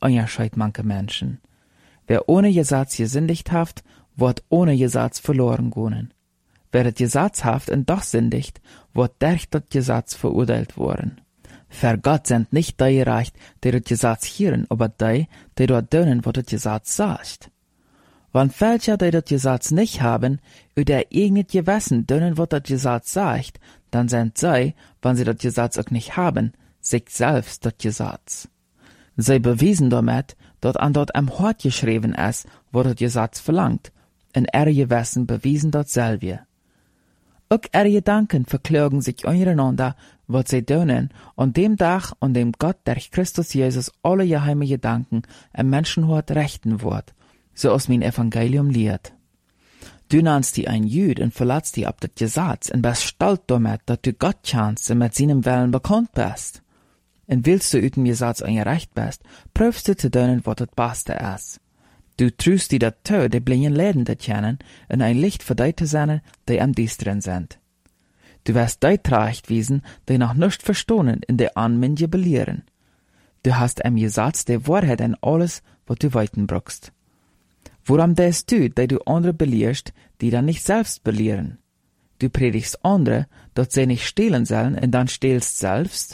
unterscheid manche Menschen. Wer ohne Gesetz gesündigt haft, wird ohne Gesetz verloren gehen. Wer das Gesetz haft und doch sündigt, wird durch das Gesetz verurteilt worden. Für Gott sind nicht die gerecht, die das Gesetz hören, aber die dort tun, was das Gesetz sagt. Wenn welche, die das Gesetz nicht haben, über ihr eigenes Gewissen tun, was das Gesetz sagt, dann sind sie, wenn sie das Gesetz auch nicht haben, sich selbst das Gesetz. Sie bewiesen damit, dass an dort am Hort geschrieben ist, wo das Gesetz verlangt, und ihre Gewissen bewiesen dasselbe. Auch ihre Gedanken verklagen sich untereinander, was sie tun, an dem Tag, an dem Gott durch Christus Jesus alle geheime Gedanken im Menschenhort rechten wird, so aus mein Evangelium lehrt. Du nennst die ein Jüd und verletzt die ab das Gesetz und bist stolz damit, dass du Gott kennst und mit seinem Willen bekannt bist. Und willst du über dem Gesetz eingerecht bist, prüfst du zu tun, was das Beste ist. Du trust die dazu, die blinden Läden zu kennen und ein Licht für die zu sein, die am Düsteren sind. Du wirst die zurechtwiesen, die noch nicht verstehen und die Anmünje belehren. Du hast im Gesetz die Wahrheit in alles, was du weiten brauchst. Woran denkst du, die andere belehrst, die dann nicht selbst belehren? Du predigst andere, dass sie nicht stehlen sollen und dann stehlst selbst?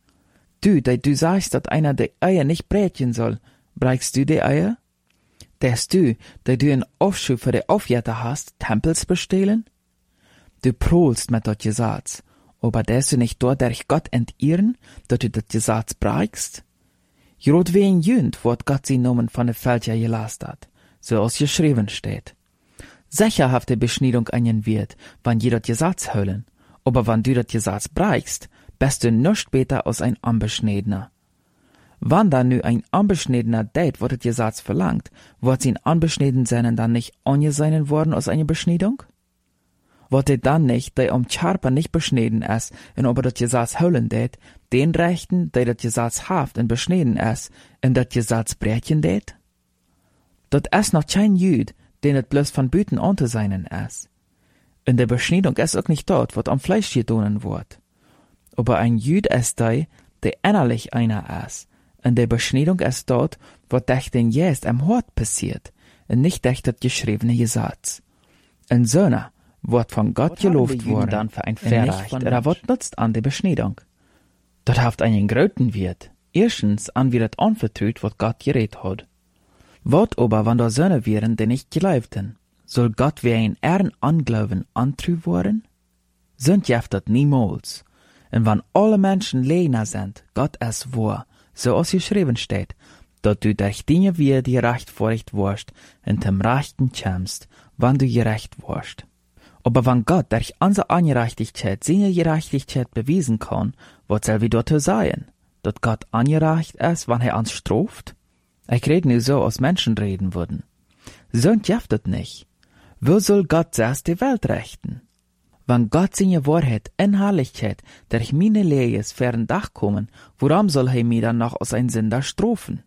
Du sagst, dass einer die Eier nicht breten soll, brechst du die Eier? Denkst du einen Aufschub für die Aufjäter hast, Tempels bestehlen? Du prohlst mit dat Gesetz, aber denkst du nicht dort durch Gott entehren, dass du dat Gesetz brechst? Jod wie ein Jünd wird Gott sie Namen von der Fälscher gelast hat, so als geschrieben steht. Sicherhafte Beschneidung einen wird, wann jeder Gesetz höllen, aber wann du dat Gesetz brechst, bist du nicht später als ein Unbeschneidener. Wann dann nu ein Unbeschneidener date, was das Gesetz verlangt, wird sie Unbeschneiden seinen dann nicht angesehen worden aus einer Beschneidung? Wird er dann nicht, der Charper nicht beschneiden ist, und ob das Gesetz höllen date, den Rechten, der das Gesetz haft und beschneiden ist, und das Gesetz brechen date? Dat ist noch kein Jüd, den es bloß von Büten anzuseinen ist. In der Beschneidung ist auch nicht dort, was am Fleisch gedonen wird. Aber ein Jüd ist der innerlich einer ist. In der Beschneidung ist dort, was durch den Geist am Hort passiert, und nicht durch das geschriebene Gesetz. Ein Söhne wird von Gott gelobt worden, dann für ein Verrecht, oder wird nutzt an der Beschneidung. Das haft einen gröten Wert. Erstens an wie das anvertraut, was Gott geredet hat. Wat aber, wenn da Söhne wären, die nicht geleibten, soll Gott wie ein Ehren anglauben antrü worden? Sind jeft dat niemals. Und wenn alle Menschen Lehner sind, Gott es wahr, so als geschrieben steht, dass du durch Dinge wie die Recht vorrecht warst, und dem Rechten kämst, wann du gerecht warst. Aber wenn Gott durch unsere Ungerechtigkeit seine Gerechtigkeit bewiesen kann, was soll wir dort sein? Dass Gott ungerecht ist, wenn er uns straft? Ich rede nur so, als Menschen reden würden. So jeftet nicht. Wo soll Gott zuerst die Welt rechten? Wenn Gott seine Wahrheit in Herrlichkeit durch meine Lehres fern Dach kommen, warum soll er mir dann noch als ein Sünder strafen?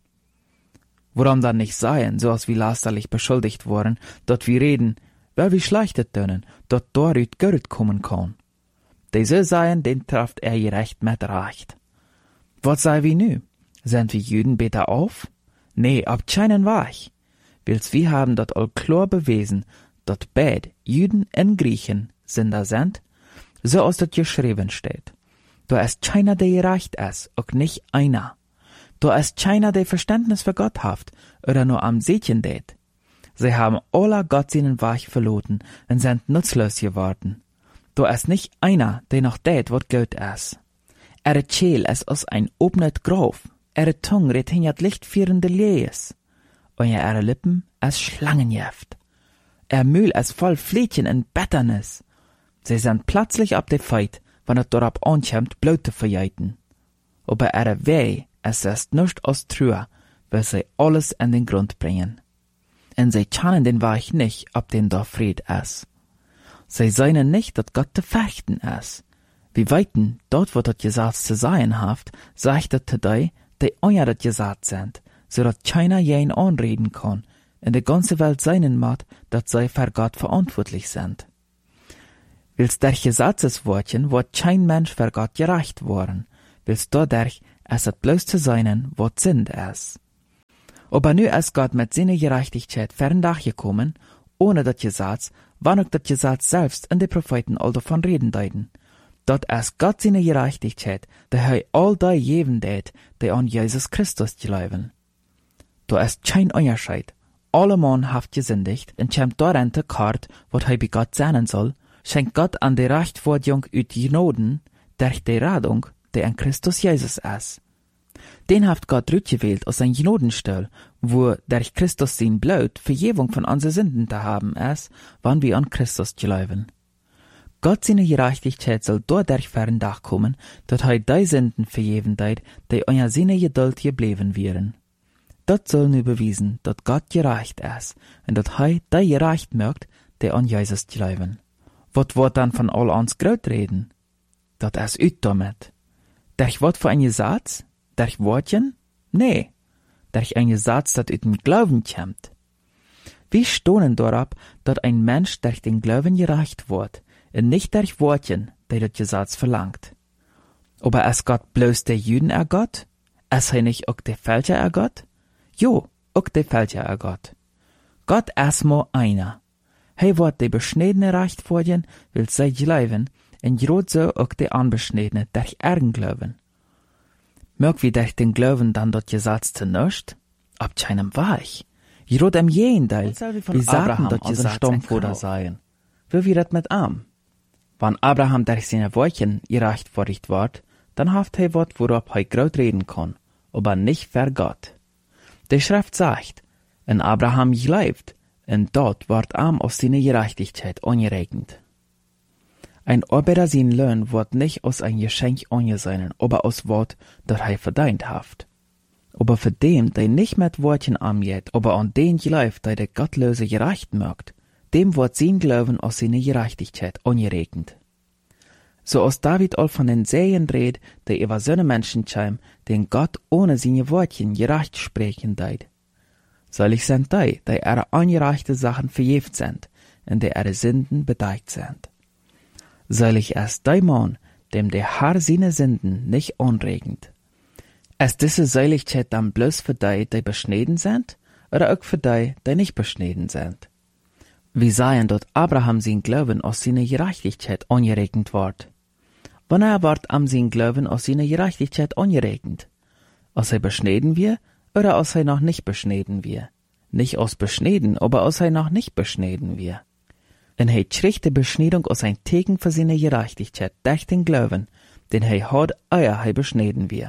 Warum dann nicht sein, so als wir lasterlich beschuldigt worden, dort wir reden, weil wir schlechtet können, dort dort Geld kommen kann. Diese seien, den trifft er gerecht mit Recht. Was sei wir nu? Sind wir Juden beter auf? Nee, ab keinen Weg. Wils wir haben dort all klar bewiesen, dort beid Juden und Griechen Sünder sind, so als das geschrieben steht. Da ist keiner, der gerecht ist, auch nicht einer. Da ist keiner, der Verständnis für Gott haft, oder nur am Seetchen dät. Sie haben alle Gott seinen Weg verloren und sind nutzlos geworden. Da ist nicht einer, der noch dät, was gut ist. Scheel ist aus ein obnet Graf, Tongue redt hinjat lichtführende Lees, und ihre Lippen ist Schlangenjeft. Mühl ist voll Fliedchen und Betternis. Sie sind plötzlich ab der Feit, wenn es darauf ankommt, Blut zu verjeiten. Aber ihre Weh ist erst nicht aus Trühe, weil sie alles in den Grund bringen. Und sie kennen den Weg nicht, ob den da Fried ist. Sie seien nicht, dass Gott zu fechten ist. Wie weiten, dort wo das Gesetz zu sein haft, sagt er zu die euer das Gesetz sind, so dass keiner jeden anreden kann, in der ganzen Welt seinen macht, dass sie für Gott verantwortlich sind. Wils der Gesetzeswortchen wird kein Mensch für Gott gerecht worden, wils dadurch es bloß zu seinen, was Sünd ist. Aber nu ist Gott mit seiner Gerechtigkeit ferndach gekommen, ohne dat Gesetz, wann auch dat Gesetz selbst in de Propheten all davon reden deuten. Dat ist Gott seine Gerechtigkeit, der hei all die geben det, die an Jesus Christus glauben. Da ist kein Unterschied. Alle Mann haft gesündigt, und kämt daran te kart, wat hei bei Gott sein soll, schenkt Gott an die Rechtfertigung ut Genoden, durch die Radung, die an Christus Jesus ist. Den haft Gott rückgewählt aus sein Genodenstell, wo durch Christus sein Blut Vergebung von unseren Sünden zu haben ist, wann wir an Christus glauben. Gott seine Gerechtigkeit soll dadurch ferndach kommen, dass hei die Sünden vergeben deit, die unter seine Geduld geblieben wären. Dat soll nu bewiesen, dass Gott gerecht ist, und dass hei die gerecht mögt, die an Jesus glauben. Wat wird dann von all uns Gröt reden? Dat ist üt damit. Durch wat für ein Gesetz? Durch Wortchen? Nee, durch ein Gesetz, dat ut den Glauben kämmt. Wir stohnen darauf, dass ein Mensch durch den Glauben gerecht wird, und nicht durch Wortchen, die das Gesetz verlangt. Aber ist Gott bloß der Juden Gott? Ist er nicht auch der Fälscher Gott? Jo, auch der Fälscher Gott. Gott ist nur einer. Hij wird die Beschniedene recht worden, will sie glauben, und grad so auch die Unbeschniedene durch ihren Glauben. Mög wie durch den Glauben dann dort Gesetz zu nischt? Ab keinem Weich. Grad im Gegenteil, wie sagten dort Gesetz Stammvater seien. Wie wird das mit Am? Wenn Abraham durch seine Worten gerecht verricht wird, dann haft er wat, worauf er grad reden kann, aber nicht für Gott. Die Schrift sagt, in Abraham gleibt, und dort wird Am aus seiner Gerechtigkeit angerechnet. Ein Arbeiter sein Lohn wird nicht aus ein Geschenk angesehen, aber aus Wort, das er verdient haft. Aber für dem, der nicht mit Worten angeht, aber an den glaubt, der der Gottlose gerecht mögt, dem wird sein Glauben aus seiner Gerechtigkeit angerechnet. So aus David all von den Sehen redet, der über so einen Menschen käm, den Gott ohne seine Wortchen gerecht sprechen deit. Selig sind die ihre angereichte Sachen verjeft sind, in der ihre Sünden bedeckt sind. Selig ist der Mann, dem der Herr seine Sünden nicht anregend. Ist diese Seligkeit dann bloß für die beschnitten sind, oder auch für die nicht beschnitten sind? Wir sehen, dass Abraham sein Glauben aus seiner Gerechtigkeit angerechnet wird. Wann wird am sein Glauben aus seiner Gerechtigkeit angerechnet? Aus er beschnitten wir, oder aus er noch nicht beschnitten wir? Nicht aus beschnitten, aber aus er noch nicht beschnitten wir. En hij kriegt die Beschneidung aus ein Teken für seine Gerechtigkeit durch den Glauben, den er hat, ehe er beschnitten wir.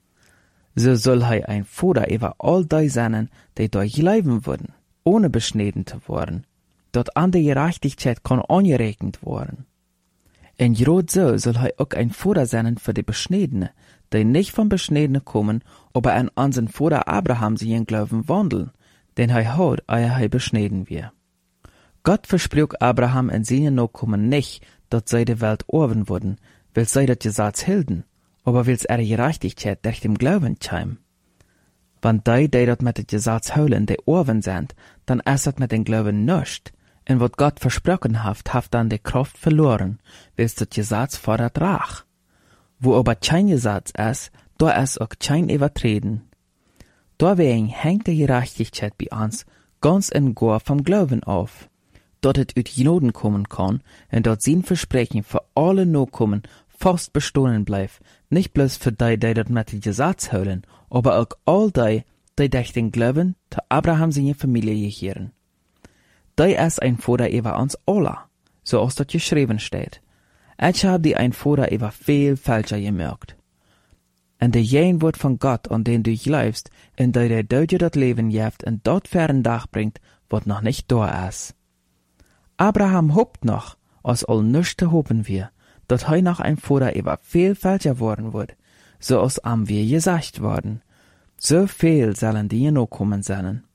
So soll er ein Vater über all die sein, die durch leben würden, ohne beschnitten zu werden, dort an der Gerechtigkeit kann angerechnet werden. En grad so soll er auch ein Vater sein für die Beschnittene, die nicht vom Beschnittene kommen, aber an unseren Vater Abraham sie in Glauben wandeln, den er hat, ehe er beschnitten wir. Gott versprach Abraham in seinen Nachkommen nicht, dass sie die Welt erben würden, weil sie das Gesetz hielten, aber weil ihre Gerechtigkeit durch den Glauben kam. Wenn die das mit dem Gesetz holen, die erben sind, dann ist das mit dem Glauben nichts, und was Gott versprochen hat dann die Kraft verloren, weil das Gesetz fordert Rach. Wo aber kein Gesetz ist, da ist auch kein Übertreten. Deswegen hängt die Gerechtigkeit bei uns ganz und gar vom Glauben auf. Dort es ut Genoden kommen kann, und dort sein Versprechen für alle Nachkommen fast bestehen bleibt, nicht bloß für die das mit dem Gesetz holen, aber auch all die durch den Glauben zu Abraham seine Familie gehören. Die ist ein Vater über uns alle, so als das geschrieben steht. Ich habe die ein Vater über viel Falscher gemerkt. Und der jen wird von Gott, an den du glaubst, in der dir das Leben gibt und dort fern Dach bringt, wird noch nicht da ist. Abraham hofft noch, als all nichts zu hoffen wir, dass er noch ein Vater über viel Falscher worden wird, so als am wir gesagt worden. So viel sollen die Nachkommen sein.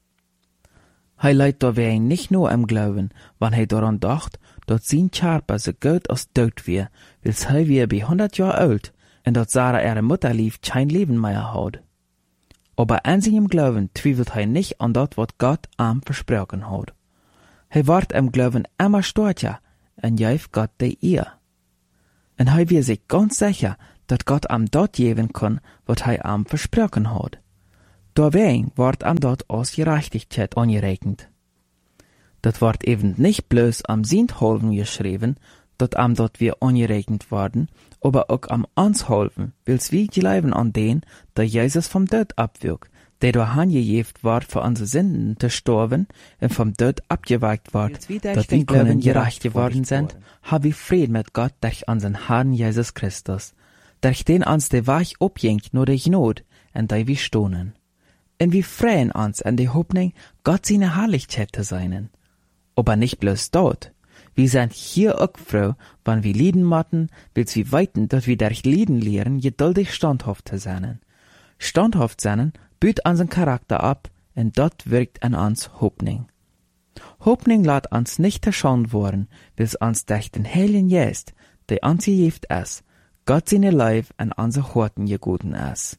Er leidt dawein nicht nur im Glauben, wenn er daran dacht, dass sein Körper so gut als tot wir, weil er wir bei 100 Jahre alt und dass Sarah ihre Mutter lief kein Leben mehr hat. Aber an seinem Glauben zweifelt er nicht an das, was Gott ihm versprochen hat. Er wird im Glauben immer stärker und gibt Gott die Ehre. Und er wird sich ganz sicher, dass Gott ihm dort geben kann, was er ihm versprochen hat. Doorwegen wordt am dort als Gerechtigkeit angerekend. Dat wordt even nicht bloß am Sintholven geschrieben, dat am dort wir angerekend worden, aber auch am Ansholven, wils wie geleiben an den, der Jesus vom Tod abwirkt, der door hangejeft wordt voor onze zinden te sterven en vom Tod abgeweikt wordt, dat wir können gerecht geworden sind, haben wir Frieden mit Gott durch unseren Herrn Jesus Christus, durch den uns der Weg opjengt nur durch Not, en die wir stonen. En wir freuen uns in der Hoffnung, Gott seine Herrlichkeit zu sein. Aber nicht bloß dort. Wir sind hier auch froh, wenn wir lieden matten, wils wir weiten, dass wir durch Lieden lehren, geduldig standhaft zu sein. Standhaft sein büht unseren Charakter ab, und dort wirkt an uns Hoffnung. Hoffnung lässt uns nicht verschont worden, wils uns durch den Heiligen Geist, der uns gegeben ist, Gott seine Leib an unsere Horten gegeben ist.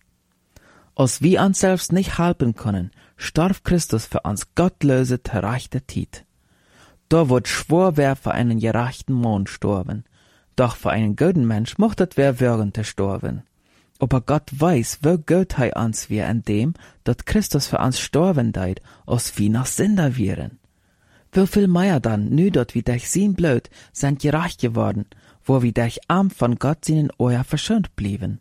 Als wir uns selbst nicht helfen können, starb Christus für uns gottlose, gerechte Zeit. Da wird schwor wer für einen gerechten Mann sterben, doch für einen guten Mensch mocht es wer würgen zu sterben. Aber Gott weiß, wo gut er uns wir in dem, dat Christus für uns sterben deit, als wir noch Sünder wären. Wie viel mehr dann, nu dat wir durch sein Blut sind gerecht geworden, wo wir durch Arm von Gott seinen Euer verschont blieben.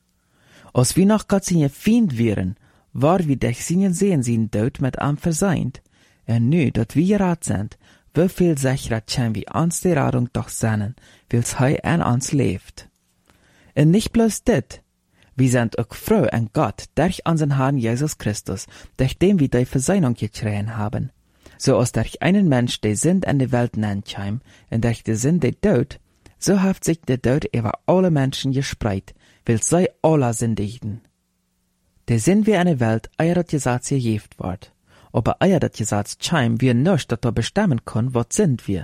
Als wir noch Gott seine Feind wären, war wir durch seinen Sehen sein Tod mit Arm verseint. Und nu, dat wir gerat sind, wie viel sicherer können wir uns die Radung doch sehnen, wils er an uns lebt. Und nicht bloß dit, wir sind auch froh an Gott durch unseren Herrn Jesus Christus, durch den wir die Versöhnung gekriegt haben. So als durch einen Mensch die Sünd in die Welt nennt und durch die Sünd der Tod, so hat sich der Tod über alle Menschen gespreit, weil sie alle sündigten. Der Sinn wie eine Welt, eier das Gesetz gegeben wird, aber eier das Gesetz scheim wir nicht, dat er bestimmen kann, was sind wir.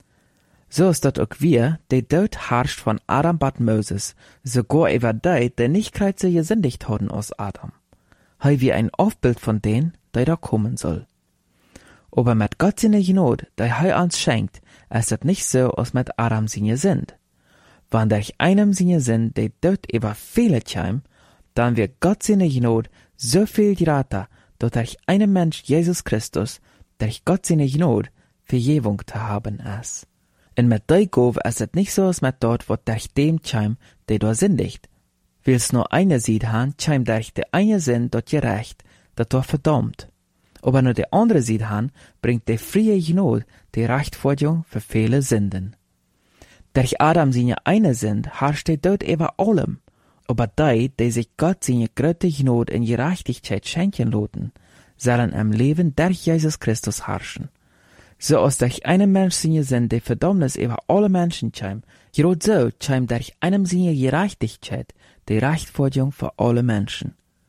So ist dat auch wir, der Tod herrscht von Adam bat Moses, sogar über die nicht kreuze gesündigt haben aus Adam. Hei wie ein Aufbild von denen, die da kommen soll. Aber mit Gott seine Gnade, die er uns schenkt, ist es nicht so, als mit Adam seine Sünd. Wenn durch einem seine Sünd der Tod über viele käm, dann wird Gott seine Gnade so viel greater, dass durch einen Mensch Jesus Christus, durch Gott seine Gnade, Vergebung zu haben ist. Und mit der Gabe ist es nicht so, als mit dort, was durch dem käm, der da sündigt. Will's nur eine Seed haben, käm durch der eine Sinn dort gerecht, dat er verdammt. Aber nur der andere Seed haben, bringt der freie Gnade die Rechtfertigung für viele Sünden. Durch Adam seine eine Sünd herrscht der Tod über allem. Aber die sich Gott seine große Gnade in Gerechtigkeit schenken lassen, sollen im Leben durch Jesus Christus herrschen. So als durch einen Mensch seine Sünd die Verdammnis über alle Menschen käm, gerade so käm durch einem seine Gerechtigkeit die Rechtfertigung für alle Menschen.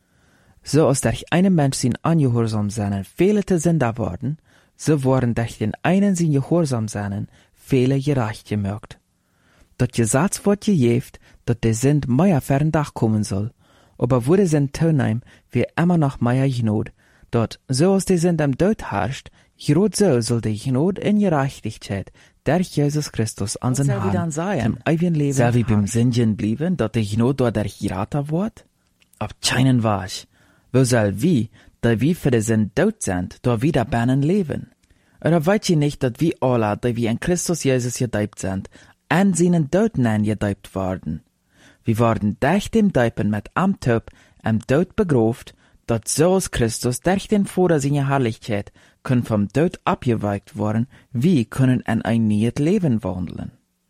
So als durch einen Mensch sein Ungehorsam seinen viele Sünder worden, so wurden durch den einen sein Gehorsam seinen viele gerecht gemacht. Dat Gesetz wird gegeben, dat der Sünd mehr fern Dach kommen soll, aber wurde sein Tonheim wie immer noch mehr Gnade, dat so als der Sünd am Tod herrscht, gerade so soll die Gnade in Gerechtigkeit durch Jesus Christus an den Herrn zum ewigen Leben soll wie beim Sünden blieben, dat die Gnade dadurch geraten wird? Ob keinen Wasch. Wo soll wie, da wir für den Sünd tot sind, da wieder bannen leben? Oder weißt ihr nicht, dat wir alle, die wir in Christus Jesus gedeibt sind, an seinen Tod gedeibt worden? Wir wurden durch dem Deipen mit am Tod am Tod begraft, dat so als Christus durch den Vater seiner Herrlichkeit können vom Tod abgeweicht worden, wir können in ein neues Leben wandeln.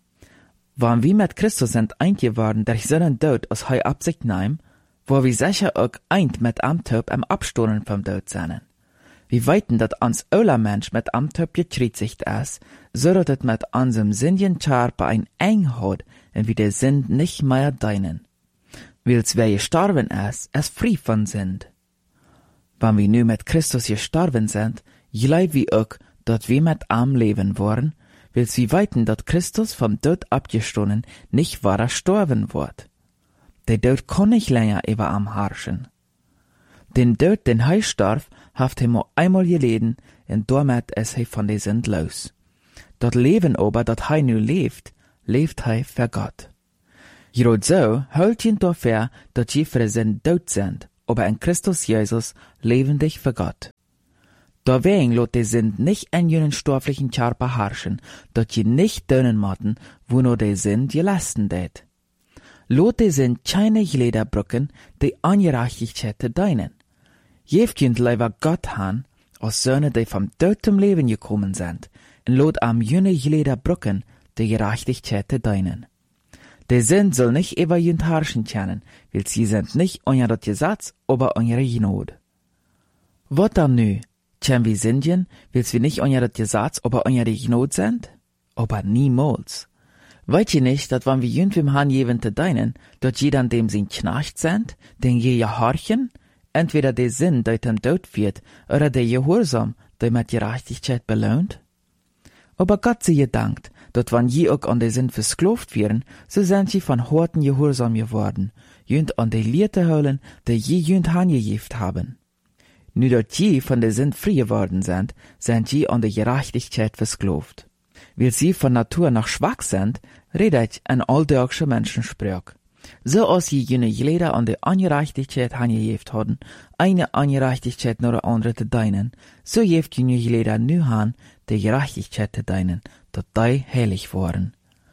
Wenn wir mit Christus sind eingeworden durch seinen Tod aus hei Absicht nahm, wo wir sicher auch eint mit am Tod am Abstoßen vom Tod sind. Wir weiten, dat uns aller Mensch mit am Tod gekreuzigt ist, so dat es mit unserem sündigen Körper ein eng hat und wir der Sünd nicht mehr deinen. Wils wer gestorben ist frei von Sünd. Wenn wir nu mit Christus gestorben sind, glauben wir auch, dat wir mit am leben wollen, wils wir weiten, dat Christus vom Tod abgestoßen nicht wahrer sterben wird. Der Tod kann nicht länger über am herrschen. Den Tod, den er starb, hat er nur einmal geleden, und damit ist er von der Sünd los. Das Leben aber, das er nu lebt er für Gott. Gerade so hält ihn dafür, dass sie für den Tod sind, aber in Christus Jesus lebendig für Gott. Deswegen lot die Sünd nicht in jenen stofflichen Körper herrschen, dat je nicht dönen motten, wo nur die Sünd je lasten det. Lot die Sünd keine Lederbrücken, die Ungerechtigkeit te deinen. Jeft jünd leider Gott han, als Söhne, die vom Tod zum Leben gekommen sind, und lot am jene Lederbrücken, die Gerechtigkeit te deinen. Die Sünd soll nicht über jünd herrschen können, weil sie sind nicht unter das Gesetz, aber unter Gnade. Wat dann nu? Können wir sündigen, weil wir nicht unter das Gesetz, aber unter die Gnade sind? Aber niemals. Weißt ihr nicht, dass wenn wir jünd wem Han jewen te deinen, dort je dann dem sein Knecht sind, den je horchen, entweder der Sinn, der dem Tod wird, oder der Gehorsam, der mit Gerechtigkeit belohnt? Aber Gott sei gedankt, dass wenn je auch an der Sinn versklavt werden, so sind sie von harten Gehorsam geworden, jünd an der Lierte holen, der je jünd hangejeft haben. Nu dort je von der Sinn frei geworden sind je an der Gerechtigkeit versklavt. Weil sie von Natur noch schwach sind, redet ein alldeutscher Menschensprach. So als je jene Leder an der Ungerechtigkeit hangejeft haben, eine Ungerechtigkeit nur andere te deinen, so jeft jene Leder nu han, der Gerechtigkeit te deinen, dat die heilig waren.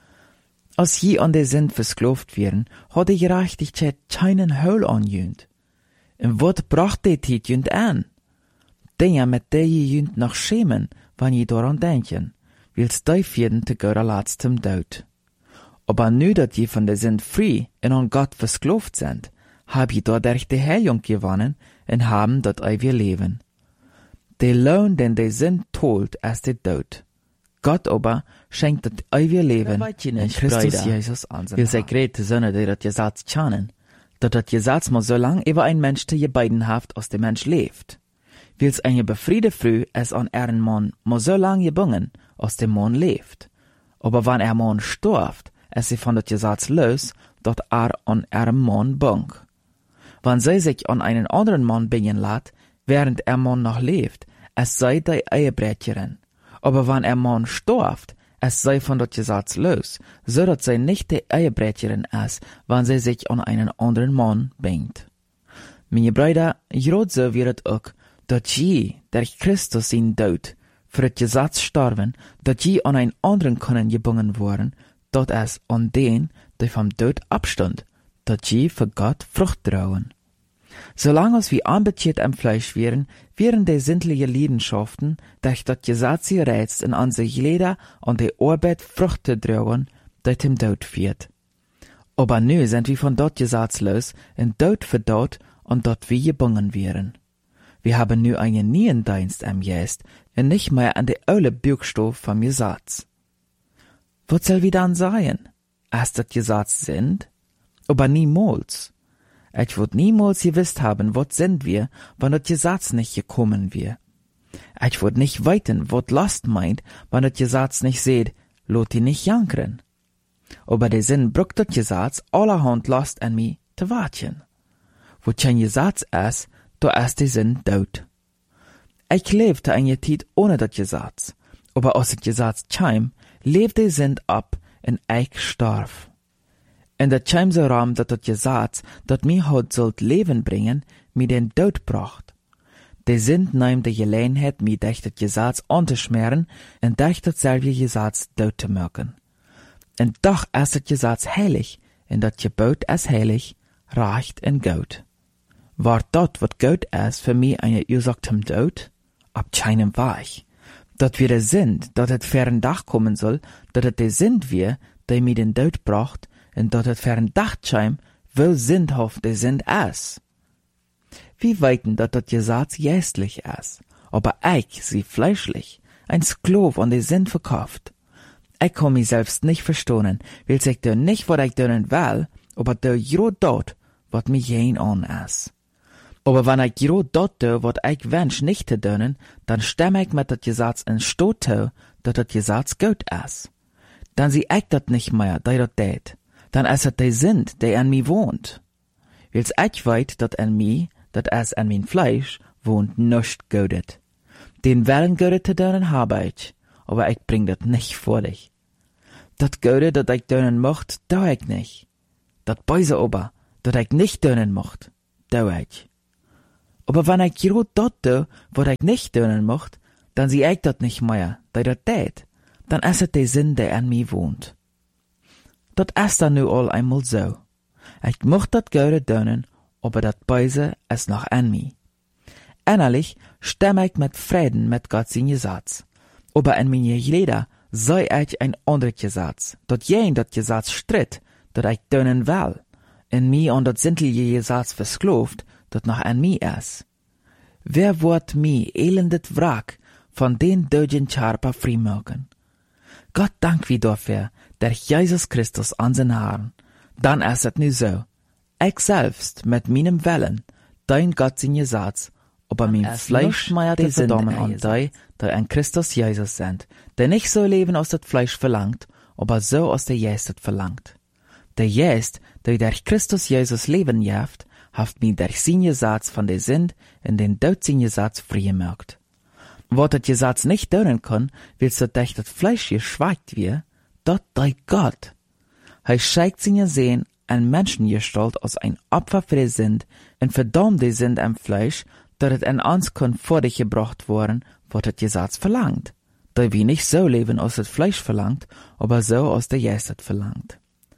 Als je an der Sinn versklavt werden, hat die Gerechtigkeit keinen Heul anjünd. Und wat bracht die Tit jünd an? Dinge, mit der je jünd noch schämen, wann je daran denken, wils die vierden te göra letztem Tod. Aber nu dat je von der Sinn frei und an Gott versklavt sind, hab je dadurch die Heilung gewonnen und haben dat ewige Leben. Der Lohn, den der Sinn tolt, ist der Tod. Gott aber schenkt das ewige Leben in Christus Jesus an. Will sei grete Söhne, die das Gesetz kennen, dat das Gesetz muss so lang über ein Mensch te gebeidenhaft aus dem Mensch lebt. Wils eine befriede Früh es an ihren Mann muss so lang gebungen aus dem Mann lebt. Aber wenn er Mann stirbt, es sie von das Gesetz los, dort an ihrem Mann bung. Wenn sie sich an einen anderen Mann bingen lässt, während er Mann noch lebt, es sei die Ehebrecherin. Aber wenn er Mann stirbt, es sei von das Gesetz los, so dass sie nicht die Ehebrecherin ist, wenn sie sich an einen anderen Mann bingt. Meine Brüder, gerade so wird es auch, dass je, durch Christus ihn Tod, für das Gesetz starben, dass je an einen anderen können gebungen worden, dat es an den, die vom Tod abstand, dat je für Gott Frucht trauen. Solange als wir anbetiert am Fleisch wären die sinnliche Leidenschaften, durch das Gesetz reizt in an sich jeder an die Arbeit Frucht zu trauen, die dem Tod führt. Aber nu sind wir von dort Gesetz los, in Tod für dort und dort wir gebungen wären. Wir haben nu einen neuen Dienst am Geist und nicht mehr an die alte Bürgstoff vom Gesetz. Was soll wir dann sein? Erst das Gesetz sind? Aber niemals. Ich würd niemals gewusst haben, was sind wir, wenn das Gesetz nicht gekommen wär. Ich würd nicht weiten, was Last meint, wenn das Gesetz nicht seht, lot die nicht jankern. Aber der Sinn braucht das Gesetz allerhand Last an mich zu warten. Wo kein Gesetz ist, da ist der Sinn tot. Ich lebte eine Zeit ohne das Gesetz, aber als das Gesetz kam, lebte der Sinn ab und ich starb. Und das kam so ram, dass das Gesetz, das mir heute sollt Leben bringen, mir den Tod bracht. Der Sinn nahm die Gelegenheit, mir durch das Gesetz anzuschmieren und durch dasselbe Gesetz tot zu machen. Und doch ist das Gesetz heilig, und das Gebot ist heilig, recht und gut. War dort, was gut ist, für mich eine Ursache zum Tod? Ab keinem Weg. Dat wir der sind, dat het fern Dach kommen soll, dat het der sind wir, der mir den Tod bracht, und dat het fern Dach scheim, wo sindhaft der sind ist. Wir weiten, dat das Gesetz geistlich ist, aber ich, sie fleischlich, ein Sklav an der Sinn verkauft. Ich kann mich selbst nicht verstohnen, will ich dir nicht, was ich dönen will, aber der jo dort, wat mir jen an ist. Aber wenn ich jo dort tue, wat ich wünsch nicht zu dönen, dann stimme ich mit das Gesetz in Stot zu, dass das Gesetz gut ist. Dann sieh ich dat nicht mehr, der dat tät. Dann ist es der Sinn, der an mir wohnt. Wils ich weit, dat an mir, dat es an mein Fleisch, wohnt nicht Godet. Den Willen Godet zu dönen habe ich, aber ich bring dat nicht vor dich. Dat Godet, dat ich dönen mocht, da ich nicht. Dat Böse aber, dat ich nicht dönen mocht, da ich. Aber wenn ich gerade dat doe, wat ich nicht doen mocht, dann zie ich dat nicht mehr, da dat deed. Dann ist es der Sinn, der an mir wohnt. Dat ist dann nu all einmal so. Ich mocht dat Gute doen, aber dat Böse ist noch an mir. Innerlich stimme ich mit Frieden mit Gott sein Gesetz. Aber in meine Glieder sei ich ein anderes Gesetz, dat jen dat Gesetz stritt, dat ich doen will, in mir an dat sintelige Gesetz verskloft, dat noch an mir ist. Wer wird mir elendet Wrack von den döden Charpa freimachen? Gott dank wie dafür, der Jesus Christus an den Haaren. Dann ist es nu so. Ich selbst mit meinem Willen, dein Gott sein Gesetz, aber mein Fleisch meiert die Verdammen an die in Christus Jesus sind, der nicht so leben aus das Fleisch verlangt, aber so aus der Geist verlangt. Der Geist, der durch Christus Jesus leben jaft, haft mir durch sein Gesetz von der Sünd in den Tod sein Gesetz frei gemacht. Was das Gesetz nicht tun kann, willst du durch das Fleisch geschweigt wir, dort dei Gott. Er schickt seine Sehen an Menschengestalt aus ein Opfer für die Sünd und verdammt die Sünd am Fleisch, dat het an uns kann vor dich gebracht worden, was das Gesetz verlangt. Da wir nicht so leben, aus das Fleisch verlangt, aber so aus der Geist verlangt.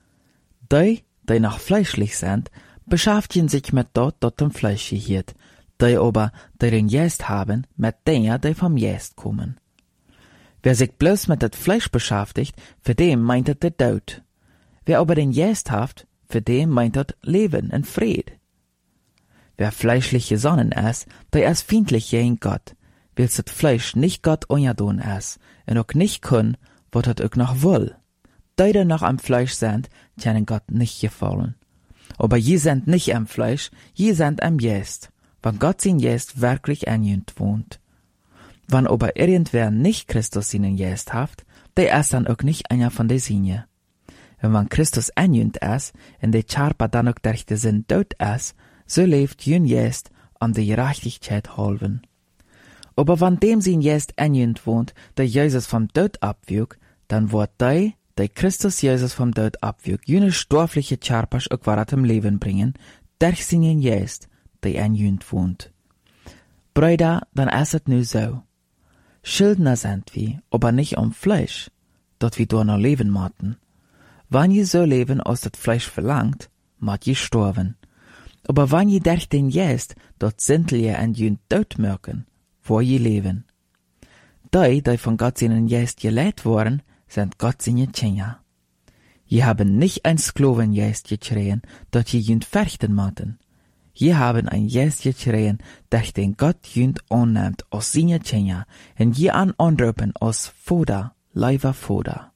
Die noch fleischlich sind, beschäftigen sich mit dort dem Fleisch gehört, die aber, die den Geist haben, mit denen, die vom Geist kommen. Wer sich bloß mit das Fleisch beschäftigt, für den meint es der Tod. Wer aber den Geist hat, für den meint es Leben und Fried. Wer fleischlich gesonnen ist, der ist feindlich gegen Gott, weil das Fleisch nicht Gott ungedon ist und auch nicht kann, was das auch noch will. Die noch am Fleisch sind, können Gott nicht gefallen. Aber je sind nicht am Fleisch, je sind am Geist, wenn Gott sein Geist wirklich an ihnen wohnt. Wenn aber irgendwer nicht Christus seinen Geist hat, der ist dann auch nicht einer von der Sinne. Und wenn Christus an ihnen ist, und der Charpa dann auch durch den Sinn tot ist, so lebt jün Geist an der Gerechtigkeit halben. Aber wenn dem sein Geist an ihnen wohnt, der Jesus vom Tod abwürgt, dann wird der Christus Jesus vom Tod abwürgt, jene stoffliche Charpas auch wieder zum Leben bringen, durch seinen Geist, der an ihnen wohnt. Brüder, dann ist es nu so. Schuldner sind wir, aber nicht am Fleisch, dort wir durch noch leben mochten. Wenn je so leben, aus das Fleisch verlangt, mat je sterben. Aber wenn je durch den Geist, dort sintel je an jün Tod merken, wo je leben. Die von Gott seinen Geist geleitet worden, sind Gott seine Kinder. Je haben nicht ein Sklavengeist gekriegen, dort je jünd fechten mochten. Je haben ein Geist gekriegen, durch den Gott jünd annimmt aus seine Kinder, und je an anrufen aus Vater, lieber Vater.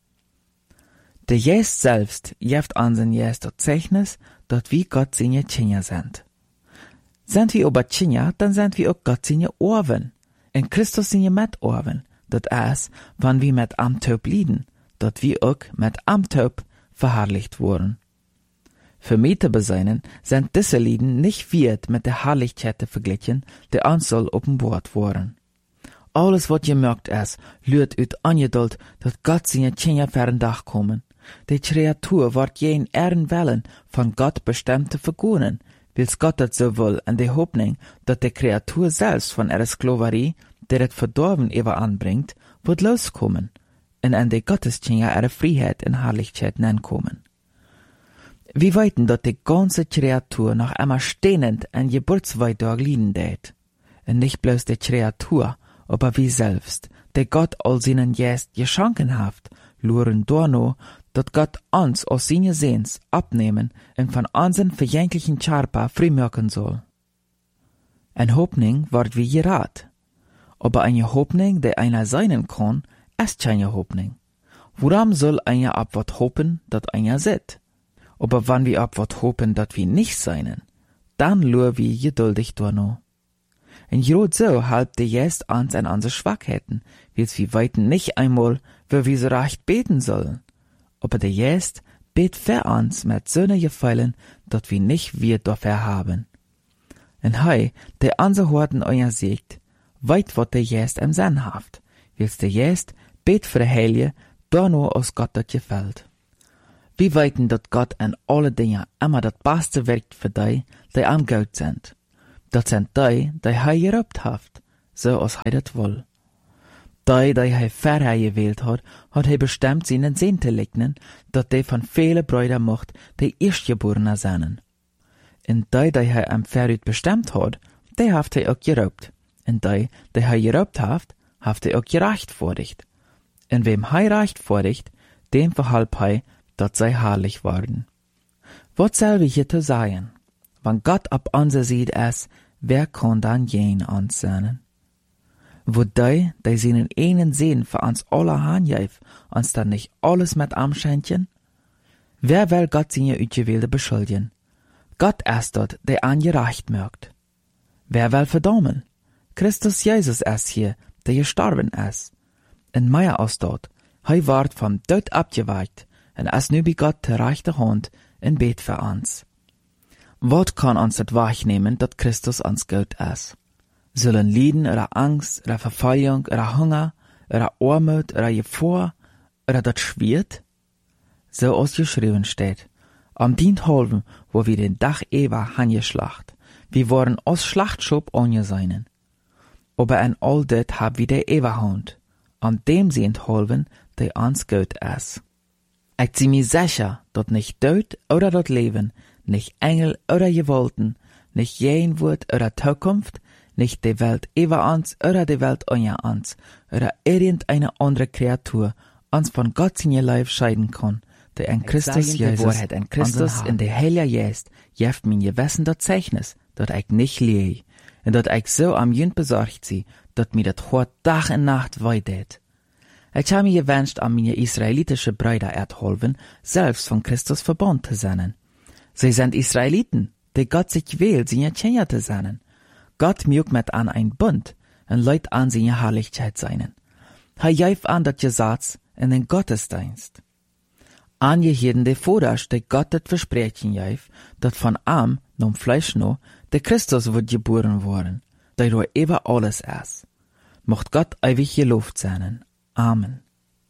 Der Geist selbst gibt an den Geist das Zeichnis, dass wir Gott seine Kinder sind. Sind wir aber Kinder, dann sind wir auch Gott seine Orven. In Christus seine Mitorven. Das ist, wenn wir mit am Tod lieden, dass wir auch mit am Tod verherrlicht wurden. Für mich zu beseinen, sind diese Lieden nicht wert mit der Herrlichkeit verglichen, der uns soll offenbart worden. Alles, was gemerkt ist, lürt uit Angeduld, dass Gott seine Kinder für den Dach kommen. Die Kreatur wird je in ihren Willen von Gott bestimmt zu vergonnen, wills Gott das so will, in der Hoffnung, dass die Kreatur selbst von ihrer Sklaverei, der das Verdorben über anbringt, wird loskommen, und an die Gotteskinder ihre Freiheit und Herrlichkeit kommen. Wir weiten, dass die ganze Kreatur noch einmal stehnend an Geburtsweitag liegen tät. Und nicht bloß die Kreatur, aber wir selbst, der Gott all seinen Geist geschenken hat, luren dorno, dass Gott uns aus seinen Sehns abnehmen und von unseren verjänglichen Charpa freimachen soll. Eine Hoffnung wird wie gerat. Aber eine Hoffnung, die einer sein kann, ist keine Hoffnung. Woran soll einer ab wat hoffen, dat einer sieht? Aber wenn wir ab wat hoffen, dat wir nicht seinen, dann lur wir geduldig dorno. Und grad so halb der Geist uns an unsere Schwachheiten, wils wir weiten nicht einmal, wo wir so recht beten sollen. Aber der Geist bet für uns mit so ne Gefallen, dat wir nicht wir dafür haben. Und hei, der unser Horten euer siegt, weit wat der Geist im Sinn haft, wils der Geist bet für der Heilige, dorno aus Gott dat gefällt. Wir weiten, dat Gott an alle Dinge immer das Beste wirkt für die am Gott sind. Dat zijn die hij geroopt heeft, zoals hij dat wil. Die hij verher gewählt hat hij bestemd zijn zin te lignen, dat die van vele Brüder mocht, die Erstgeborene zijn. En die hij am veruit bestemd had, die heeft hij ook geroopt. En die hij geroopt heeft hij ook gerechtvaardigd. En wem hij rechtvaardigt, dem verhalb hij, dat zij heilig worden. Wat zal we hier te zeggen? Wenn Gott op onze zijde is, wer kann dan jen ons zijn? Wo die seinen einen Sinn für uns alle handjäf, uns dann nicht alles mit amschenchen? Wer will Gott seine Utgewählte beschuldigen? Gott ist dort, der angerecht mögt. Wer will verdammen? Christus Jesus ist hier, der gestorben ist. En Meier aus dort, hei ward vom Tod abgeweicht, en ist nu bei Gott der rechte Hand in Bet für uns. Wat kann uns das wahrnehmen, dat Christus uns Gott ist? Zullen Leiden oder Angst oder Verfolgung oder Hunger oder Armut oder Gefahr oder dat Schwert? So als geschrieben steht, am dient halben, wo wir den Dach Eva hangeschlacht, wir waren als Schlachtschub angeseinen. Aber in all dit hab wir der Eva Hand, an dem sie enthalben, der ans Gott ist. Ich zieh mir sicher, dat nicht Tod oder dat Leben, nicht Engel oder Gewalten, nicht Jenwort oder Zukunft, nicht die Welt über uns oder die Welt unter uns oder irgendeine andere Kreatur uns von Gott seine Leib scheiden kann, der in Christus Jesus, Wahrheit in Christus in der Heilige Geist, jeft mein Gewissen das Zeichnis, dat ich nicht lieh, und dat ich so am Jünd besorgt sie, dat mir dat Hort Tag und Nacht weidet. Ich habe mir gewünscht, an meine israelitische Brüder erhalten, selbst von Christus verbunden zu sein. Sie sind Israeliten, die Gott sich wählt, seine Kinder zu sein. Gott mögt mit an ein Bund und leut an seine Herrlichkeit seinen. Er jäuf an dat Gesetz in den Gottesdienst. Angeheden de Vorderst, de Gott das Versprechen jäuf, dat von am, nom Fleisch no, der Christus wird geboren worden, der durch über alles ist. Mocht Gott ewig gelobt sein. Amen.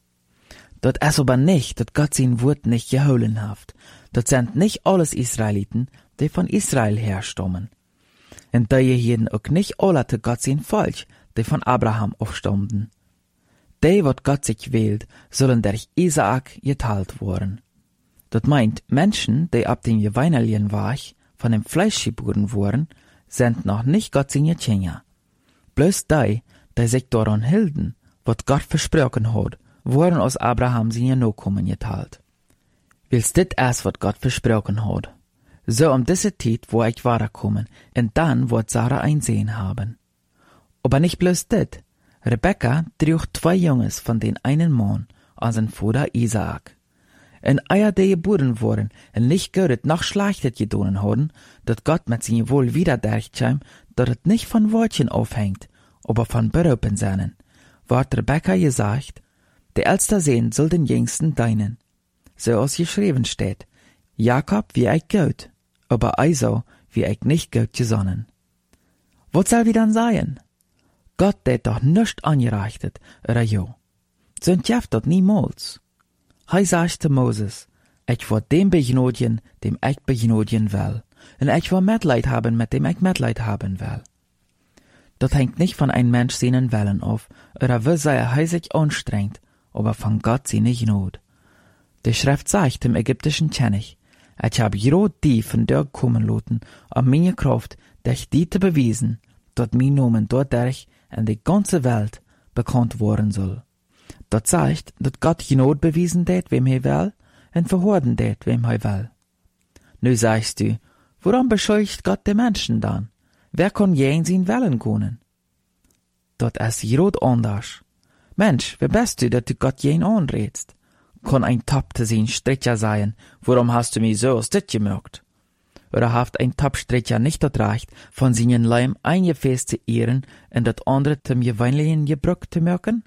Dat ist aber nicht, dat Gott sein Wort nicht geholen haft. Dat sind nicht alles Israeliten, die von Israel herstammen. Und diejenigen auch nicht alle zu Gott sein Volk, die von Abraham aufstammten. Die, wat Gott sich wählt, sollen durch Isaak geteilt worden. Das meint, Menschen, die ab dem Geweinerlien Wach von dem Fleisch geboren wurden, sind noch nicht Gott seine Kinder. Bloß die sich daran hielten, wat Gott versprochen hat, wurden aus Abraham seine Nachkommen geteilt. Wils dit erst, wat Gott versprochen hat. So diese Zeit, wo ich weiterkommen, und dann wird Sarah ein Sehen haben. Aber nicht bloß dit. Rebekka trug 2 Junges von den einen Mann an sein Vater Isaak. En eier die geboren wurden, en nicht Gott noch Schlechtes gedonen haben, dat Gott mit seinem Wohl wieder derchkäm, dat het nicht von Wortchen aufhängt, aber von Berufen seinen, ward Rebekka gesagt, der älteste Sohn soll den jüngsten deinen. So als geschrieben steht, Jakob wie ich Gott, aber Esau wie ich nicht Gott gesonnen. Was soll wir dann sein? Gott det doch nicht angerechtet, oder jo. Sind jeft dort niemals. Hij sagte Moses, ich will dem begnodigen, dem ich begnodigen will, und ich will Mitleid haben, mit dem ich Mitleid haben will. Das hängt nicht von einem Mensch seinen Willen auf, oder wie sehr er sich anstrengt, aber von Gott seine Gnade. Die Schrift sagt dem ägyptischen König, ich hab grad die von dir kommen lassen, um meine Kraft, dich die zu bewiesen, dat mein Namen dadurch in die ganze Welt bekannt worden soll. Dat zeigt, dat Gott Gnade bewiesen det, wem er will, und verhorden det, wem er will. Nu sagst du, warum beschuldigt Gott die Menschen dann? Wer kann jen sein Willen können? Dat ist grad anders. Mensch, wer bist du, dat du Gott jen anredst? Kann ein Top sein Stricher sein, warum hast du mich so aus dit gemerkt? Oder haft ein Top-Stricher nicht dat Recht, von seinen Leim ein Gefäß zu ehren und dat andere zum gewöhnlichen Gebrauch zu merken?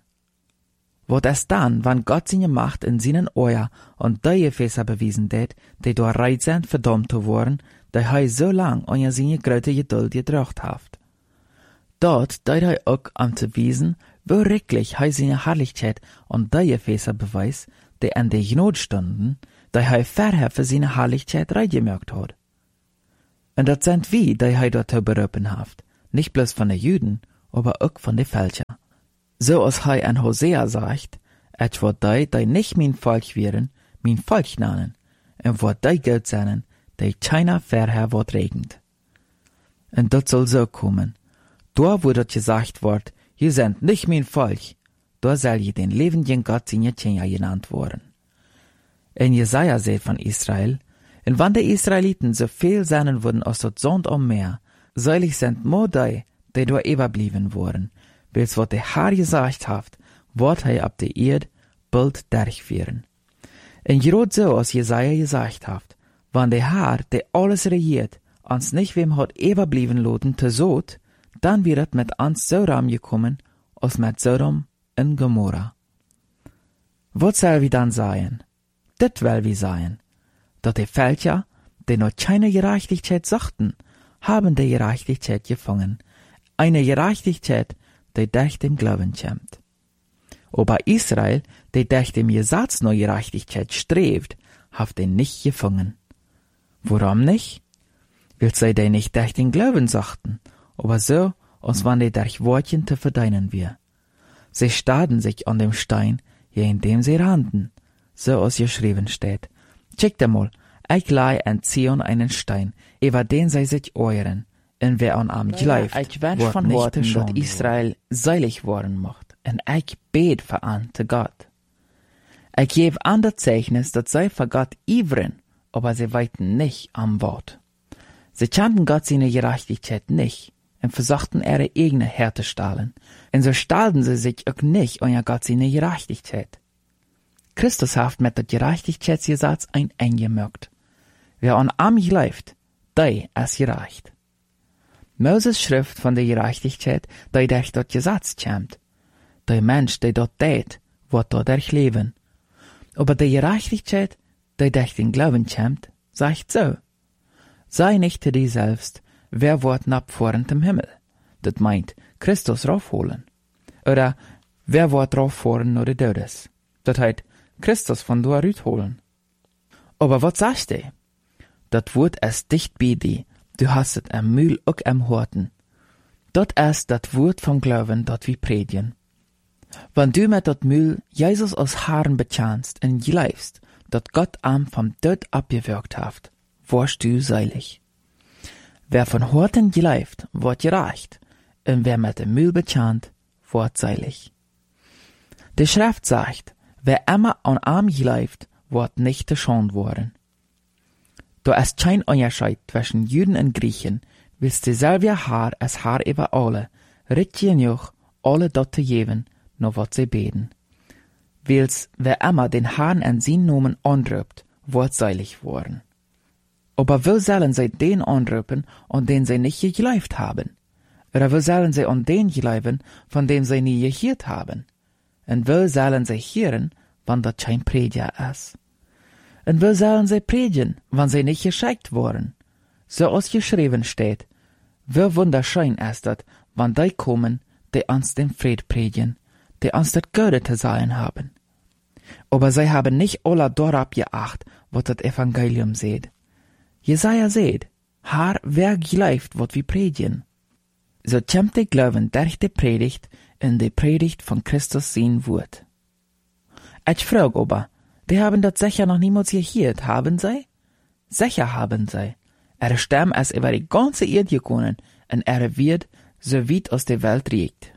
Wat ist dann, wenn Gott seine Macht in seinen Eier und die Gefäße bewiesen det, die durch Reit sind verdammt zu worden, die er so lang an seine große Geduld getracht hat? Dort deit er auch an zu wiesen, wo wirklich er seine Herrlichkeit und die Gefäße beweist, die in der Gnade stunden, die er vorher für seine Herrlichkeit reingemerkt hat. Und dat sind wie, die hij dazu berufen haft. Nicht bloß von den Juden, aber auch von den Fälscher. So als hij an Hosea sagt, et wird die nicht mein Volk wären, mein Volk nennen, und wird die Gott sein, die keiner vorher wird regend. Und das soll so kommen. Da, wo das gesagt wird, ihr seid nicht mein Volk, da soll je den lebenden Gott seine Kinder genannt worden. In Jesaja sagt von Israel, und wann die Israeliten so viel sein würden als das Sand am Meer, seilig sind nur die da überblieben wurden, wils wat der Herr gesagt hat, wird er ab der Erde bald durchführen. Und gerade so, als Jesaja gesagt hat, wann der Herr, der alles regiert, uns nicht wem hat überblieben loten te Sod, dann wird es mit uns Sodom gekommen, als mit Sodom und Gomorra. Was soll wir dann sein? Das will wir sein, dass die Völker, die noch keine Gerechtigkeit suchten, haben die Gerechtigkeit gefangen, eine Gerechtigkeit, die durch dem Glauben kommt. Aber Israel, die durch dem Gesetz nach Gerechtigkeit strebt, hat den nicht gefangen. Warum nicht? Weil sie die nicht durch den Glauben suchten, aber so, als wenn die durch Wortchen zu verdienen wir. Sie starrten sich an dem Stein, je indem sie rannten, so als geschrieben steht. Checkt einmal, ich leih an Zion einen Stein, über den sie sich euren, und wer an am gleift, wird nicht dass Israel seilig worden macht, und ich bet für an zu Gott. Ich gebe an das Zeichnis, dass sie für Gott ivern, aber sie weiten nicht am Wort. Sie kannten Gott seine Gerechtigkeit nicht, und versuchten ihre eigene herzustellen, und so stahlten sie sich auch nicht an Gott seine Gerechtigkeit. Christus hat mit der Gerechtigkeitsgesetz ein eingemerkt. Wer an am gleift, der ist gerecht. Moses Schrift von der Gerechtigkeit, die durch das Gesetz kommt. Der Mensch, der dort tät, wird dadurch leben. Aber die Gerechtigkeit, die durch den Glauben kommt, sagt so. Sei nicht zu dir selbst, wer wird abfahren im Himmel? Das meint, Christus raufholen. Oder, wer wird rauffahren nur der Todes? Das heißt, Christus von dort holen. Aber was sagst du? Das Wort ist dicht bei dir. Du hast es am Mühl auch am Horten. Dat ist das Wort vom Glauben, dat wir predigen. Wenn du mit dat Mühl Jesus als Herrn bekennst und glaubst, dat Gott am vom Tod abgewirkt hat, wirst du seilig. Wer von Horten glaubt, wird gerecht, und wer mit dem Mühl bekennt, wird seilig. Die Schrift sagt, wer immer an am glaubt, wird nicht geschont worden. Da ist kein Unterschied zwischen Juden und Griechen, weil dieselbe Herr als Herr über alle, recht genug, alle dort zu geben, nur was sie beten. Weil's, wer immer den Herrn an seinen Namen anruft, wird seilig worden. Aber wo sollen sie den anrufen, an den sie nicht geglaubt haben? Oder wo sollen sie an den glauben, von dem sie nie gehört haben? Und wo sollen sie hören, wenn das kein Prediger ist? Und wo sollen sie predigen, wenn sie nicht geschickt wurden? So als geschrieben steht, wie wunderschön ist das, wenn die kommen, die uns den Fried predigen, die uns das Gute zu sagen haben. Aber sie haben nicht alle darauf geachtet, was das Evangelium sagt. Jesaja sagt, Herr, wer glaubt, was wir predigen? So kommt der Glauben durch die Predigt und die Predigt von Christus sein Wort. Ich frage aber, die haben das sicher noch niemals gehört, haben sie? Sicher haben sie. Ihre Stimme ist über die ganze Erde gekommen und wird so weit aus der Welt reicht.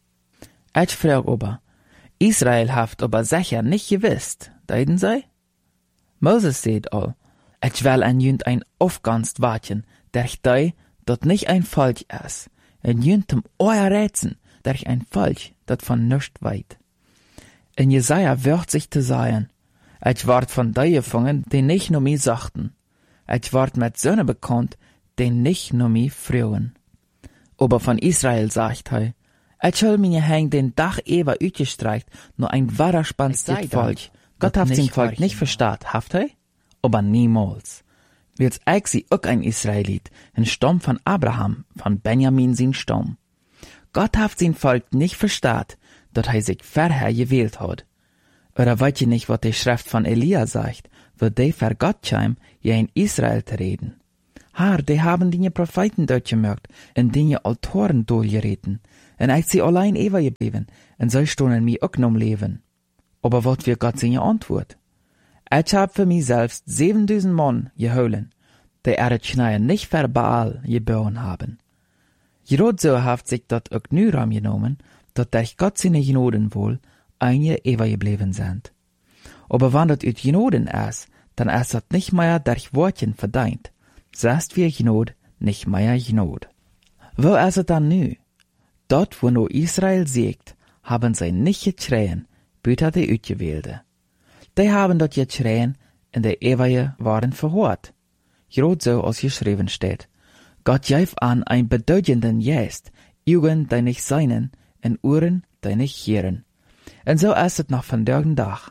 Ich frage aber, Israel hat aber sicher nicht gewusst, deuten sie? Moses sagt all, ich will an jünd ein aufganst warten, durch die, dat nicht ein Volk ist, und jünd zum euer Rätsen, durch ein Volk, dat von nichts weit. In Jesaja wird sich zu sagen, ich ward von die gefangen, die nicht nur mich sagten. Ich ward mit Söhne bekannt, die nicht nur mich frühen. Aber von Israel sagt er, ich hol meine Hänge den Dach Eva utgestreikt, nur ein wahrer spanstet Volk. Gott hat sein Volk nicht verstaat, haft er? Aber niemals. Wils ich sie auch ein Israelit, ein Stamm von Abraham, von Benjamin sein Stamm. Gott hat sein Volk nicht verstaat, dass er sich vorher gewählt hat. Oder weißt ihr nicht, was die Schrift von Elia sagt, wo der für Gott kam, ja in Israel zu reden? Haar, die haben die Propheten durchgemerkt en die Autoren doorgereten. En ik sie allein eeuwig gebleven, en zij stonden mij ook nom leven. Aber wat wir Gott seine Antwort? Ich hab für mich selbst 7000 Mann geholen, die het Schneien nicht für Baal geboren haben. Gerade so haft sich dat ook nu ram genomen, dat durch Gott seine Genoden wohl einige ewig gebleven sind. Aber wann dat uit Genoden ist, dann ist dat nicht mehr durch Wortchen verdient. Sagst wir Genod, nicht mehr Genod. Wo ist es dann nu? Dort, wo nur Israel siegt, haben sie nicht geschrien, büter die Uitgewählte. Die haben dort geschrien, und die Ewige waren verhört. Gerade so als geschrieben steht. Gott gif an ein bedeutenden Geist, Augen, die nicht seinen, und Ohren, die nicht hören. Und so ist es noch von dergen Tag.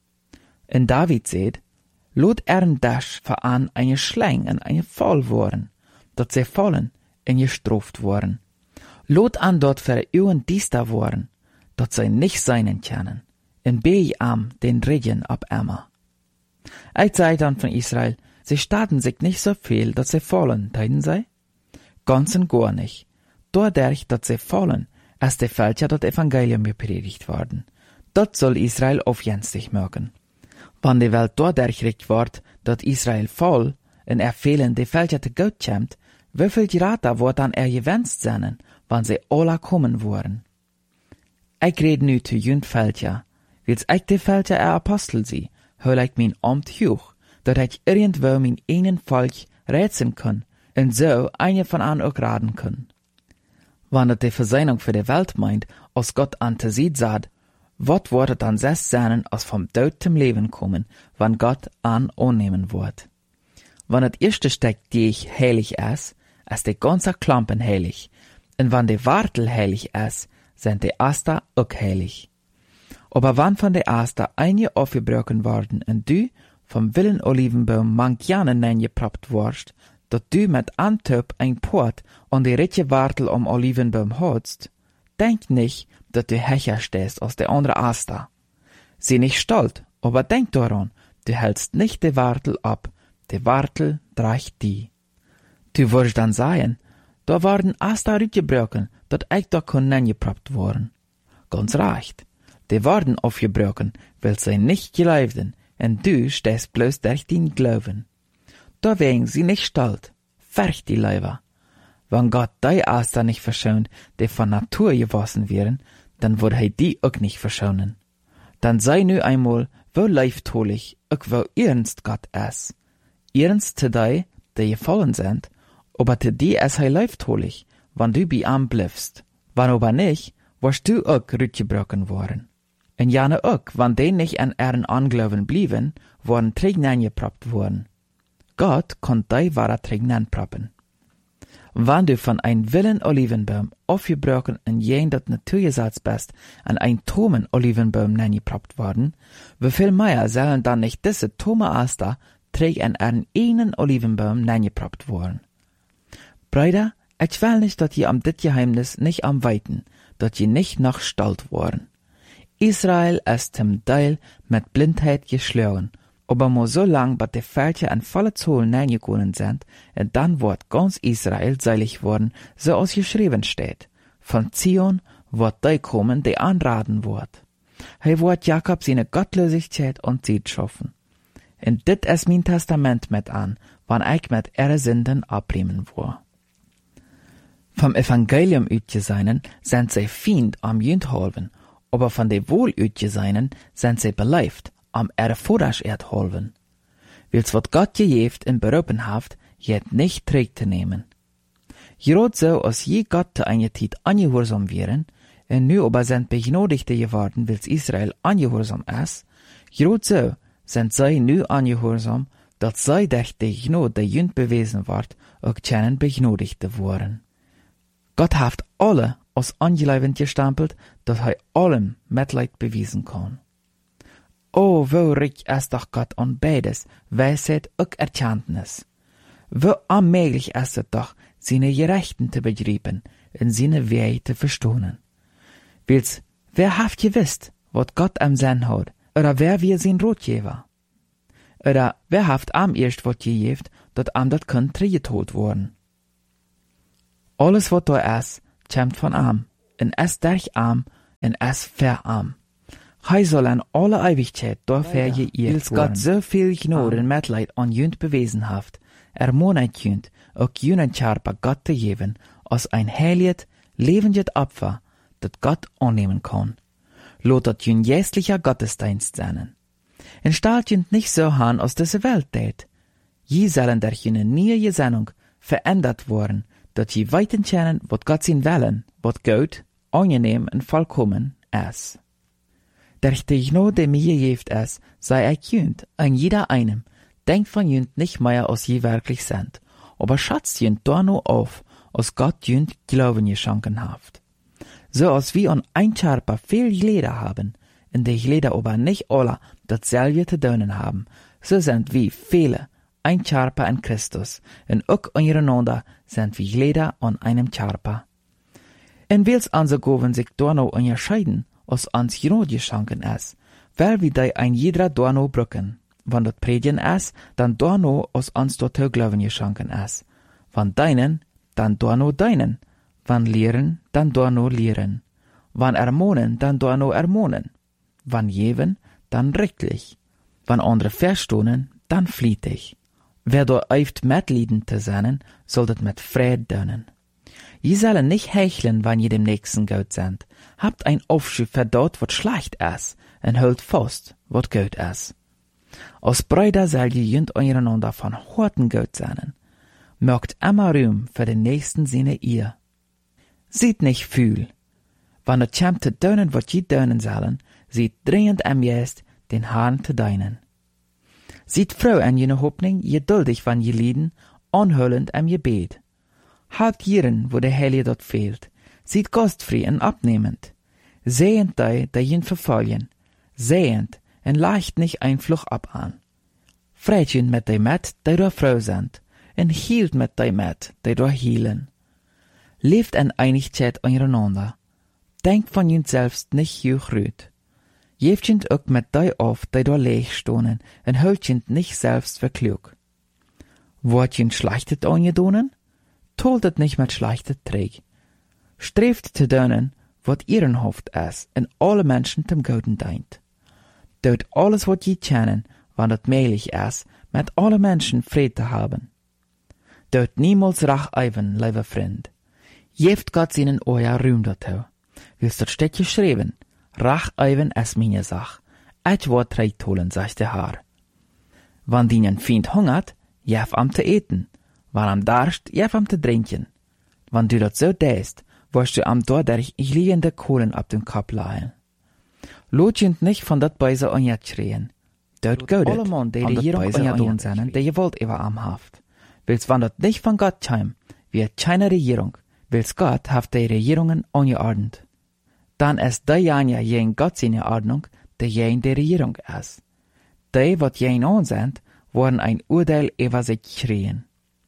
Und David sagt, lot dash veran eine Schlang und eine Fall worden, dat sie fallen und gestraft worden. Lot an dort für Augen diester worden, dat sie nicht seinen kennen, und bei am den Regen ab Emma. Ich sei dann von Israel, sie starten sich nicht so viel, dass sie fallen, teiden sie? Ganz und gar nicht. Dadurch, dass sie fallen, ist der Fälscher das Evangelium gepredigt worden. Dort soll Israel aufjenstig merken. Wann die Welt dadurch recht wird, dass Israel fall, und fehlen die Fälscher zu Gott kommt, wieviel Gerata wird dann gewünscht sein, wann sie alle kommen wollen? Ich rede nu zu jünd Fälscher, wils ich die Fälscher Apostel sie, hol ich mein Amt hoch, dat ich irgendwo mein einen Volk rätseln kann, und so eine von an auch raten kann. Wann das die Versöhnung für die Welt meint, als Gott an te sieht sagt, wat wird es dann selbst sein, als vom Tod zum Leben kommen, wann Gott an annehmen wird? Wann das erste Stück, die ich heilig ist die ganze Klampen heilig, und wann die Wartel heilig ist, sind die Aster auch heilig. Aber wann von der Aster einige aufgebrochen worden, und du vom Willen Olivenbaum mankianen neingeproppt wirst, dat du mit Antop ein Port an die richtige Wartel am Olivenbaum hast, denk nicht, dat du hecher stehst als der andere Aster. Sieh nicht stolz, aber denk daran, du hältst nicht die Wartel ab, die Wartel dreigt die. Du wirst dann sagen, da waren Aster rütgebrochen, dat ich da kon neingeproppt worden. Ganz recht, die waren aufgebrochen, weil sie nicht geleibten, und du stehst bloß durch den Glauben. Da wegen sie nicht stolz, färcht die Leiber. Wenn Gott die Aster nicht verschont, die von Natur gewassen wären, dann wird er die auch nicht verschonen. Dann sei nu einmal, wo leiftolig, auch wo ernst Gott ist. Ernst zu die gefallen sind, aber zu die ist er leiftolig, wenn du bei ihm bleibst. Wenn aber nicht, wirst du auch rütgebrochen worden. Und jane auch, wenn die nicht an ihren Anglauben blieben, worden Trägnen geproppt worden. Gott kann die wahre Trägnen proppen. Wenn du von ein Willen Olivenbaum aufgebrochen und jen dat Naturgesetz bist, an ein Tomen Olivenbaum neingeproppt worden, wieviel mehr sollen dann nicht diese Tome Aster träg an einen Olivenbaum neingeproppt worden? Brüder, ich will nicht, dass ihr am dit Geheimnis nicht am weiten, dass ihr nicht noch stolz worden. Israel ist zum Teil mit Blindheit geschlagen, aber nur so lang, bis die Völker an volle Zoll hineingegangen sind, und dann wird ganz Israel seilig worden, so als geschrieben steht. Von Zion wird die kommen, die anraten wird. Er wird Jakob seine Gottlosigkeit und Zeit schaffen. Und dit ist mein Testament mit an, wann ich mit ihre Sünden abnehmen will. Vom Evangelium uitgeseinen sind sie Feind am Jündhalven, aber von de wohl uitgeseinen sind sie beleeft am Erforders erdhalven. Wils wat Gott gejeft in berupen haft, jet nicht träg te nehmen. Gerade so, als je Gott te eine Tijd angehorsam wären, en nu aber sind begnodigte geworden, wils Israel angehorsam ist, gerade so sind sie nu angehorsam, dat sie durch die Gnade, der jünd bewiesen ward, auch kennen begnodigte worden. Gott haft alle als angelevend gestempelt, dat hij allem Mitleid bewiesen kann. Oh, wo reich ist doch Gott an beides, Weisheit und Erkenntnis. Wo unmöglich ist es doch, seine Gerechten zu begreifen und seine Wege zu verstehen. Wils, wer haft gewusst, wat Gott am Sinn hat, oder wer wir sein Ratgeber? Oder wer haft am erst wat gegeeft, dat am dat kan teruggetold worden. Alles wat da is, komt van am, en is durch am, en is ver am. Hij soll an alle Ewigkeit dafür geëerd worden. Gott so viel Gnade en Mitleid an junt bewezen haft, ermonet junt, ook junen Charpa Gott te geven, als ein heiliges, levendig Opfer, dat Gott annehmen kann. Lot dat jun jästlicher Gottesdienst sein. En stalt junt nicht so han aus dieser Welt tät. Je sollen durch june neue Gesinnung verändert worden, dat je weiten kennen, wat Gott sin Willen, wat gut, angenehm en vollkommen is. Durch die Gnade, die mir geeft is, sei junt, an jeder einem, denkt von junt nicht mehr, als je wirklich sind, aber schatzt junt da nur auf, als Gott junt Glauben geschenken haft. So als wir an ein Charpa viel Glieder haben, in die Glieder aber nicht alle dasselbe zu tun haben, so sind wir viele, ein Charpa in Christus, und auch untereinander sind wir Glieder an einem Charpa. Und wils unsere Gaben sich da noch unterscheiden, als uns Gnade geschenken ist, weil wir da ein jeder da noch brücken. Wenn das Predigen ist, dann da noch als uns dort Glauben geschenken ist. Wenn deinen, dann da noch deinen. Wenn lehren, dann da noch lehren. Wenn ermahnen, dann da noch ermahnen. Wenn geben, dann rechtlich. Wenn andere verstohnen, dann flietig. Wer da eift mitleiden zu sein, soll das mit Frieden tun. Je sollen nicht hecheln, wenn je dem Nächsten gut sind. Habt ein Aufschub für dort, wat schlecht ist, und hält fast, wat gut ist. Als Brüder soll je jünd untereinander von harten gut sein. Mögt immer Ruhm für den Nächsten seine ihr. Seht nicht fühl. Wenn es kommt zu tun, wat je tun sollen, seht dringend am Jest, den Herrn zu dienen. Seht froh an jene Hoffnung, geduldig van je Lieden, anhörend am Gebet. Halt jieren, wo der Heilige dort fehlt. Seht gastfrei und abnehmend. Sehend die jen verfolgen. Sehend und leicht nicht ein Fluch ab an. Freitjen mit die met, die da froh sind. Und hielt mit die met, die da hielen. Leeft in Einigkeit untereinander. Denkt von jen selbst nicht hoch rüt. Geeft jen ook mit die auf, die da leeg stonen, und hört jen nicht selbst für klug. Wort jen schlechtet angedonen? Tolt het nicht mit schlechtet Träg. Streeft zu dönen, wat ihren Hoft is, en alle Menschen zum Guten dient. Doet alles wat je kennen, wann het möglich is, mit alle Menschen Frieden zu haben. Doet niemals Racheiven, lieber Freund. Geeft Gott seinen euer Ruhm dazu. Willst dort steht geschrieben, Racheiven is meine Sach. Et Wort reitholen, sagt der Herr. Wann deinen Feind hungert, jef am zu eten. Wann am darst, jef am zu trinken. Wann du dat so däst, wirst du am dadurch liegende Kohlen ab dem Kopf lahen. Lotjend nicht von dat Beise onjet schreien. Dort gaudet, alle Mann, die hier onjet sind, die je wollt über am Haft. Willst wann dat nicht von Gott heim, wie keine Regierung, willst Gott haft die Regierungen ongeordnet. Dann ist die Janja jen Gott seine Ordnung, die jen die Regierung ist. Die, wat jen an sind, worden ein Urteil über sich schreien.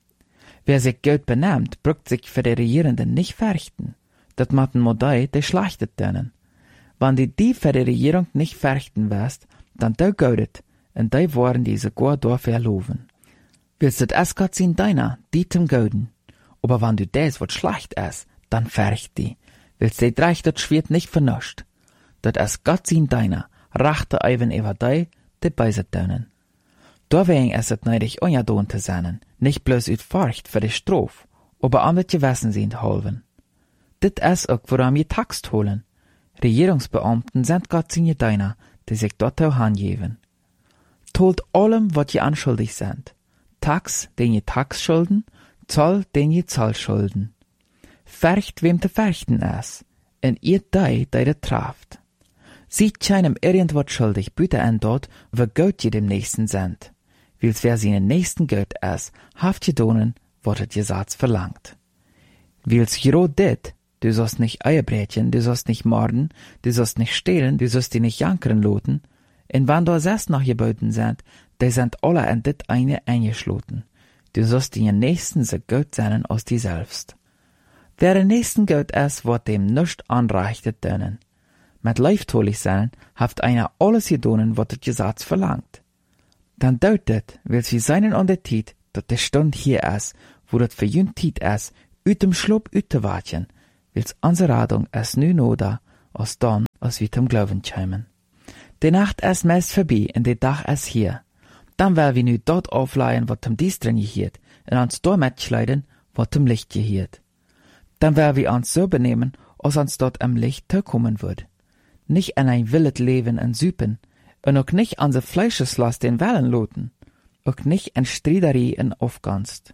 Wer sich gut benehmt, brückt sich für die Regierenden nicht fürchten. Dat matten Modei, die schlechtet denen. Wenn die für die Regierung nicht fürchten wirst, dann du gaudet, und die worden diese sogar dafür loben. Willst du es Gott sein deiner, die zum Gauden? Aber wenn du des, wat schlecht ist, dann fürcht die. Willst du dreich dat schwert nicht vernuscht. Dat es Gott sein deiner, rachte eiven über die beise dönen. Deswegen ist es neidig unjadon zu sein, nicht bloß ut Furcht für die Strof, aber am mit Gewissen sind holven. Dit ist auch, woran wir Taxt holen. Regierungsbeamten sind Gott seine Diener, die sich dort auch hingeben. Tolt allem, wat je anschuldig sind. Tax, den je Tax schulden, Zoll, den je Zoll schulden. Fercht, wem te ferchten ist, en ihr die traft. Sieht keinem irgendwas schuldig, bitte an dort, wo Gott je dem Nächsten sind. Wils wer seinen Nächsten Gott ist, haft je donen, wat het Gesetz verlangt. Wils je rot dit, du sollst nicht Eierbrätchen, du sollst nicht morden, du sollst nicht stehlen, du sollst die nicht jankern loten. En wann da sest noch geboten sind, die sind alle an dit eine eingeschloten. Du sollst die Nächsten so gut sein als die selbst. Wer den Nächsten Gott ist, wird dem nicht anreichtet dönen. Mit leiftolig sein, haft einer alles gedonen, wat het Gesetz verlangt. Dan duidt het, wils wie zijn aan de tijd, dat de stund hier is, wo dat voor jun tijd is, uit dem Schloop uit te watjen, wils onze Radung is nu noda, als dan, als we zum Glauben kämen. De Nacht is meist voorbij en de dag is hier. Dan wil we nu dort aufleihen, wat zum Diestren gehiert, en ons doormet schleiden, wat zum Licht gehiert. Dan wil we ons so benehmen, als ons dort am Licht tekomen wird. Nicht in ein willet Leben en Süpen, und auch nicht an se Fleischeslast den Wellen loten, auch nicht in Striederie en Aufganst.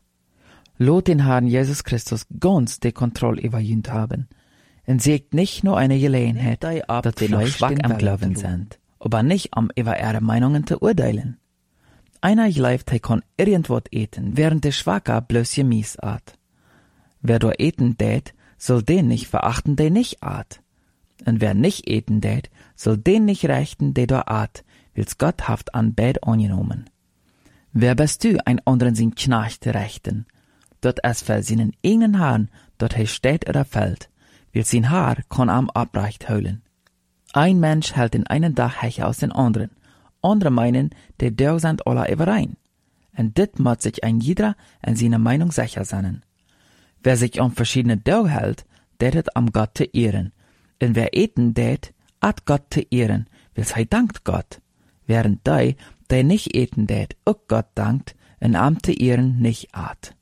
Lot den Herrn Jesus Christus ganz die Kontrolle über jünd haben, und seht nicht nur eine Gelegenheit, dass wir noch schwach am Glauben sind, aber nicht am über ihre Meinungen zu urteilen. Einer gleibt, er kann irgendwas eten, während der Schwacher bloß gemies art. Wer do eten tät, soll den nicht verachten, der nicht art. Und wer nicht eten tät, soll den nicht rechten, der do art, wils Gott haft an beid angenommen. Wer bist du, ein anderen sin Knecht rechten? Dort es für seinen eigenen Haaren, dort he steht oder fällt, will sein Haar kann am abreicht heulen. Ein Mensch hält in einen Tag hecher aus den anderen. Andere meinen, die Dörr sind alle überein. Und dit muss sich ein jeder in seiner Meinung sicher sein. Wer sich um verschiedene Dörr hält, der hat am Gott zu ehren. Und wer eten tät, at Gott zu ehren, wils he dankt Gott. Während der nicht eten tät, auch Gott dankt, und am zu ehren nicht at.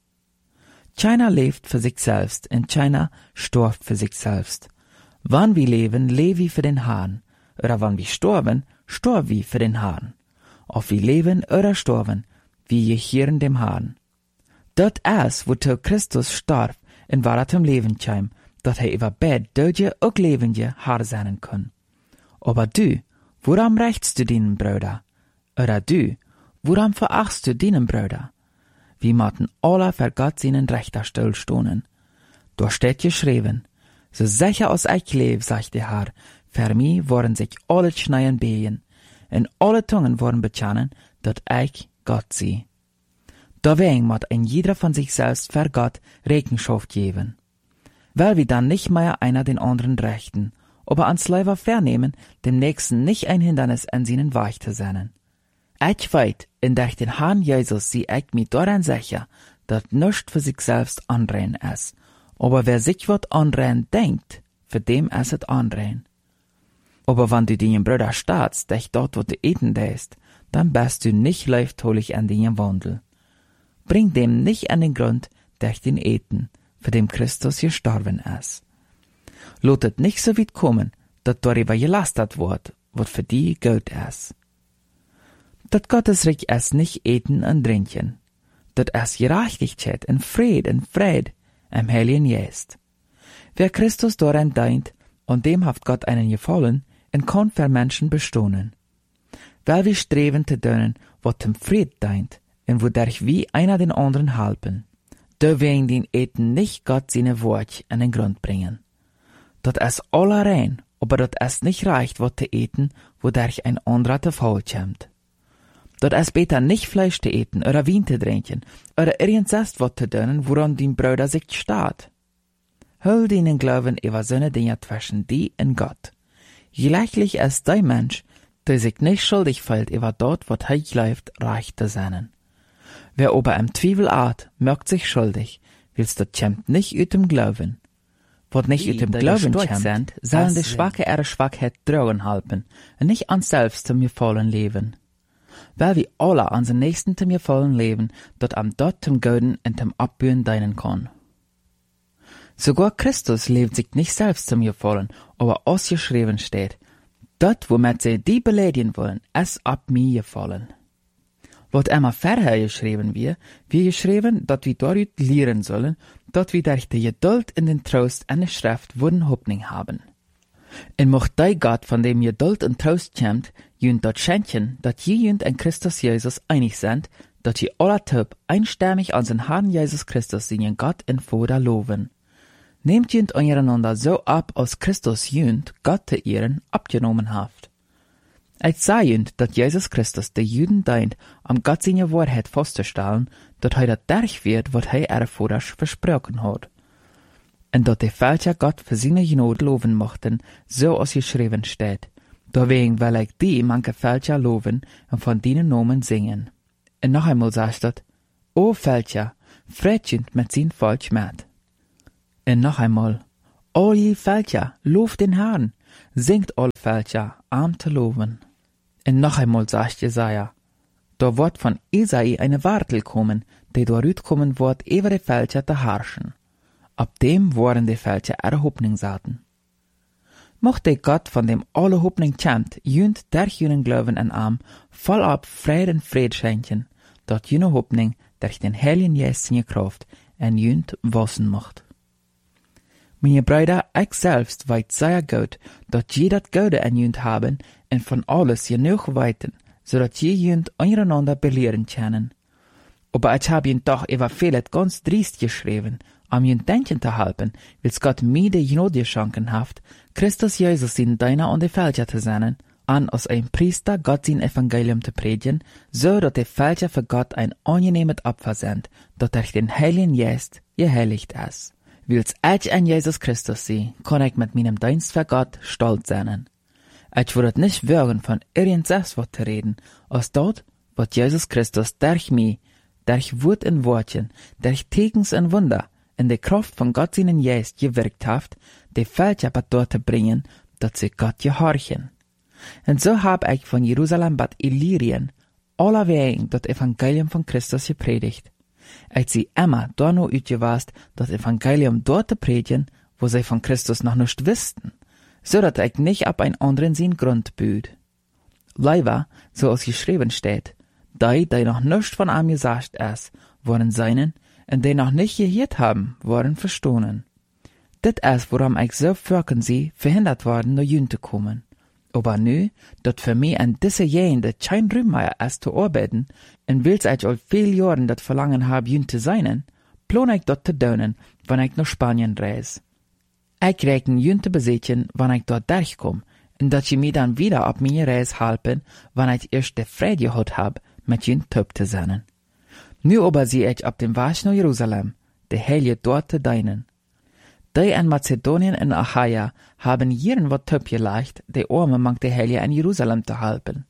Keiner lebt für sich selbst, und keiner stirbt für sich selbst. Wann wir leben, leben wir für den Herrn, oder wann wir sterben, sterben wir für den Herrn. Ob wir leben oder sterben, wir gehieren dem Herrn. Dort ist, wozu Christus starb, und war zum Leben kam, dat er über beid dödje auch lebende Herr sein kann. Aber du, woran rächst du deinen Bruder? Oder du, woran verachtst du deinen Bruder? Wir mochten alle für Gott seinen Rechter stillstohnen. Da steht geschrieben, so sicher als ich lebe, sagt der Herr, für mich wollen sich alle Schneien behen, und alle Zungen wollen bekennen, dass ich Gott sie. Deswegen muss ein jeder von sich selbst für Gott Rechenschaft geben. Weil wir dann nicht mehr einer den anderen rechten, aber ans Leiber vernehmen, dem Nächsten nicht ein Hindernis an seinen Weg zu sein. Ich weiß, in durch den Herrn Jesus sie ich mir daran sicher, dass nichts für sich selbst anreden ist. Aber wer sich wat anreden denkt, für dem ist es anreden. Aber wenn du deinen Bruder staatst, dich dort, wo du eten lässt, dann bist du nicht leichtholig an deinem Wandel. Bring dem nicht an den Grund, durch den Eten, für dem Christus gestorben ist. Lotet nicht so weit kommen, dass darüber gelastet wird, was für die Geld ist. Dat Gottesreich ist nicht eten und trinken. Dat ist Gerechtigkeit und Fried im Heiligen Geist. Wer Christus daran dient, und dem haft Gott einen gefallen, und kann für Menschen bestohnen. Weil wir streben zu tun, was dem Fried dient, und wodurch wir einer den anderen helfen. Da wegen den Eten nicht Gott seine Wort an den Grund bringen. Dat ist alle rein, aber dat ist nicht reicht, was zu eten, wodurch ein anderer zu faul kommt. Dat ist besser nicht Fleisch zu eten, oder Wein zu trinken, oder irgendwas was zu tun, woran dein Bruder sich steht. Hol deinen Glauben über seine Dinge zwischen die und Gott. Gleichlich ist der Mensch, der sich nicht schuldig fühlt über dort, was er glaubt, reich zu sein. Wer aber im Zweifel art, merkt sich schuldig, willst das kommt nicht aus dem Glauben. Was nicht aus dem Glauben kommt, sollen die Schwache ihre Schwachheit drohen halten, und nicht an selbst zum gefallen leben. Weil wir alle an den Nächsten zum gefallen leben, dort am dort zum Göden und zum Abbühen dienen kann. Sogar Christus lebt sich nicht selbst zum gefallen, aber ausgeschrieben steht, dort, womit sie die beleidigen wollen, ist ab mir gefallen. Was immer vorher geschrieben wir geschrieben, dass wir dort lehren sollen, dass wir durch die Geduld in den Trost an der Schrift wurden Hoffnung haben. Und mocht der Gott, von dem Geduld und Trost kommt, jünd dort schenken, dass jünd in Christus Jesus einig sind, dass sie alle Typ einstimmig an den Herrn Jesus Christus seinen Gott in Vater loben. Nehmt jünd eureinander so ab, als Christus jünd Gott zu ehren abgenommen haft. Ich sage jünd, dass Jesus Christus der Jüden dient, am Gott seine Wahrheit festzustellen, dass er das durch wird, was er ihre Vater versprochen hat. Und dass die Völker Gott für seine Gnade loben mochten, so als geschrieben steht. Deswegen will ich die manche Völker loven und von denen Nomen singen. Und noch einmal sagt dat, O Völker, freut mit sein Volk mit. Und noch einmal, all je Völker, lobt den Herrn, singt all Völker, arm zu loben. Und noch einmal sagt Jesaja, da wird von Isai eine Wartel kommen, die dort kommen wird, über die Völker zu herrschen. Ab dem worden die Völker erhopning zaten. Mochte Gott von dem alle Hoffnung kennt, jünd der jünen Glauben en arm, vollab Fried und Fried schenken, dat jüne Hoffnung durch den Heiligen Geist in je Kraft en jünd wassen mocht. Meine Brüder, ich selbst weiß sehr gut, dat je dat Gute en jünd haben en von alles genug weiten, zodat je jünd untereinander belehren können. Aber ich habe jünd doch über vieles ganz driest geschrieben, jünd denken zu helfen, wils Gott mir die Gnade schenken haft, Christus Jesus in deiner und die Völker zu senden, an als ein Priester Gott sein Evangelium zu predigen, so dat die Völker für Gott ein angenehmes Opfer sind, dat durch den Heiligen Geist geheiligt ist. Wils ich an Jesus Christus sehe, kann ich mit meinem Dienst für Gott stolz sein. Ich würde nicht wagen, von irgendwas was zu reden, als dort, was Jesus Christus durch mich, durch Wort und Wortchen, durch Tekens und Wunder, in der Kraft von Gott seinen Geist gewirkt haft, die Völker dort zu bringen, dass sie Gott gehorchen. Und so hab ich von Jerusalem bis Illyrien allerwegen das Evangelium von Christus gepredigt. Ich sie immer da nur utgewast, das Evangelium dort zu predigen, wo sie von Christus noch nicht wussten, so dass ich nicht ab ein anderen Sinn Grund büht. Leider, so als geschrieben steht, die noch nicht von ihm gesagt ist, worden seinen, und die noch nicht gehört haben, worden verstohlen. Das ist, woran ich so fürken sie, verhindert worden, nach Jünd zu kommen. Aber nu, dat für mich an diese Jahre kein Rühmeier ist zu arbeiten, und wills ich all viel Jahren dat Verlangen hab, Jünd zu sein, plan ich dort zu tun, wenn ich nach Spanien reise. Ich rechne Jünd zu besitzen, wenn ich dort durchkomme, und dat sie mir dann wieder auf meine Reise helfen, wenn ich erst die Freude gehabt hab, mit Jünd töp zu sein. Nu aber sehe ich auf dem Weg nach Jerusalem, die Heilige dort zu dienen. Die in Mazedonien und Achaia haben jeden wat töp geleicht, die Arme mang die Heilige in Jerusalem zu helfen.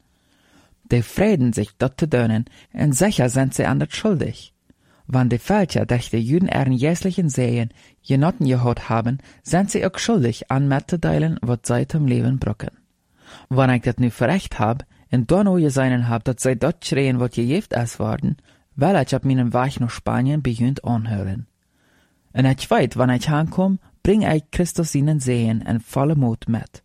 Die freuen sich dort zu dienen, und sicher sind sie an das schuldig. Wann die Völker durch die Juden ihren jährlichen Sehen genotten gehabt haben, sind sie auch schuldig, an mitzuteilen, was sie zum Leben brücken. Wenn ich das nu verrecht hab, und da noch gesehen hab, dass sie dort schreien, was gejeft ist worden, will ich auf meinem Weg nach Spanien beginnt anhören. Und ich weiß, wenn ich ankomme, bring ich Christus ihnen Sehen in volle Mut mit.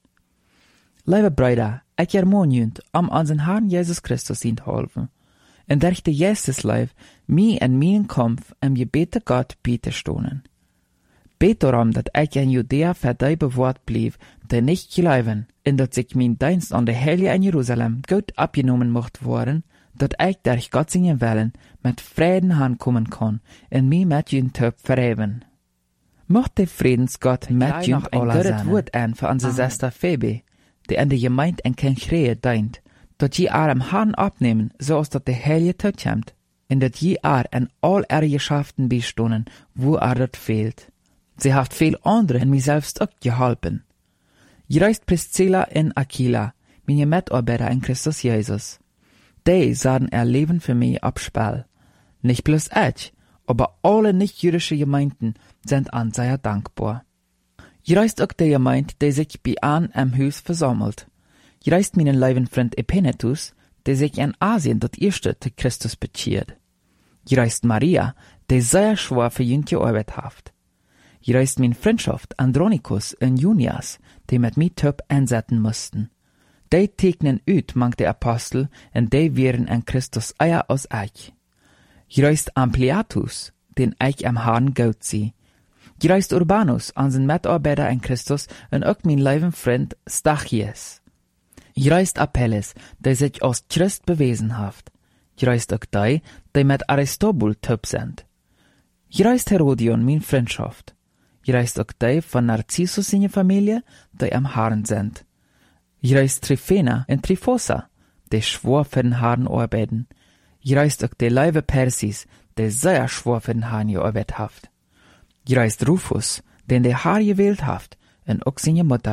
Liebe Brüder, ich ermahne jünd, unseren Herrn Jesus Christus ihn helfen. Und durch die Jesusleib, mir in meinen Kampf im Gebet Gott bieten stohnen. Bet darum, dass ich in Judäa für die bewahrt blieb, die nicht glauben, und dass ich mein Dienst an der Heilige in Jerusalem gut abgenommen mocht worden, dass ich durch Gott seinen Willen mit Frieden ankommen kann und mich mit jünd töp verheben. Mocht der Friedensgott mit jünd ein gutes Wort an für unsere Schwester Phoebe, die in der Gemeinde in Kenchrehe dient, dass je am Herrn abnehmen, so als dass der Heilige töt kommt, und dass je in all ihre Geschäften bestohnen, wo dort fehlt. Sie hat viel andere und mir selbst auch geholfen. Je reist Priscilla und Aquila, meine Mitarbeiter in Christus Jesus. Die sahen ihr Leben für mich abspiel. Nicht bloß ich, aber alle nicht-jüdische Gemeinden sind an sehr dankbar. Je reist auch die Gemeinde, die sich bei an am Haus versammelt. Je reist meinen lieben Freund Epenetus, der sich in Asien das erste zu Christus bekehrt. Je reist Maria, die sehr schwer für jüngste gearbeitet hat. Je reist mein Freundschaft Andronicus und Junias, die mit mir töp einsetzen mussten. Die tegnen ut mang die Apostel, und die wären in Christus eier aus ich. Je reist Ampliatus, den ich am Herrn gut sie. Je reist Urbanus, unseren Mitarbeiter in Christus, und auch mein lieben Freund Stachys. Je reist Apelles, der sich als Christ bewiesen hat. Je reist auch die mit Aristobul töp sind. Je reist Herodion, mein Freundschaft. Je reist auch die von Narcissus seine Familie, die am Herrn sind. Je reist Tryphena und Tryphosa, die schwor für den Herrn arbeiten. Je reist auch die Leibe Persis, die sehr schwor für den Herrn gearbeitet hat. Je reist Rufus, den der Herr gewählt hat, und auch seine Mutter,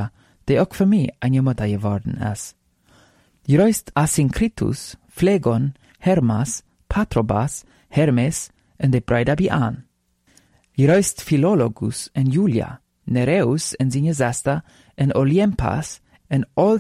det ook för mig en jomata geworden ist. Juist Asyncritus, Phlegon, Hermas, Patrobas, Hermes en de Braidabi an. Juist Philologus en Julia, Nereus en zijn zesta en Olyempas en al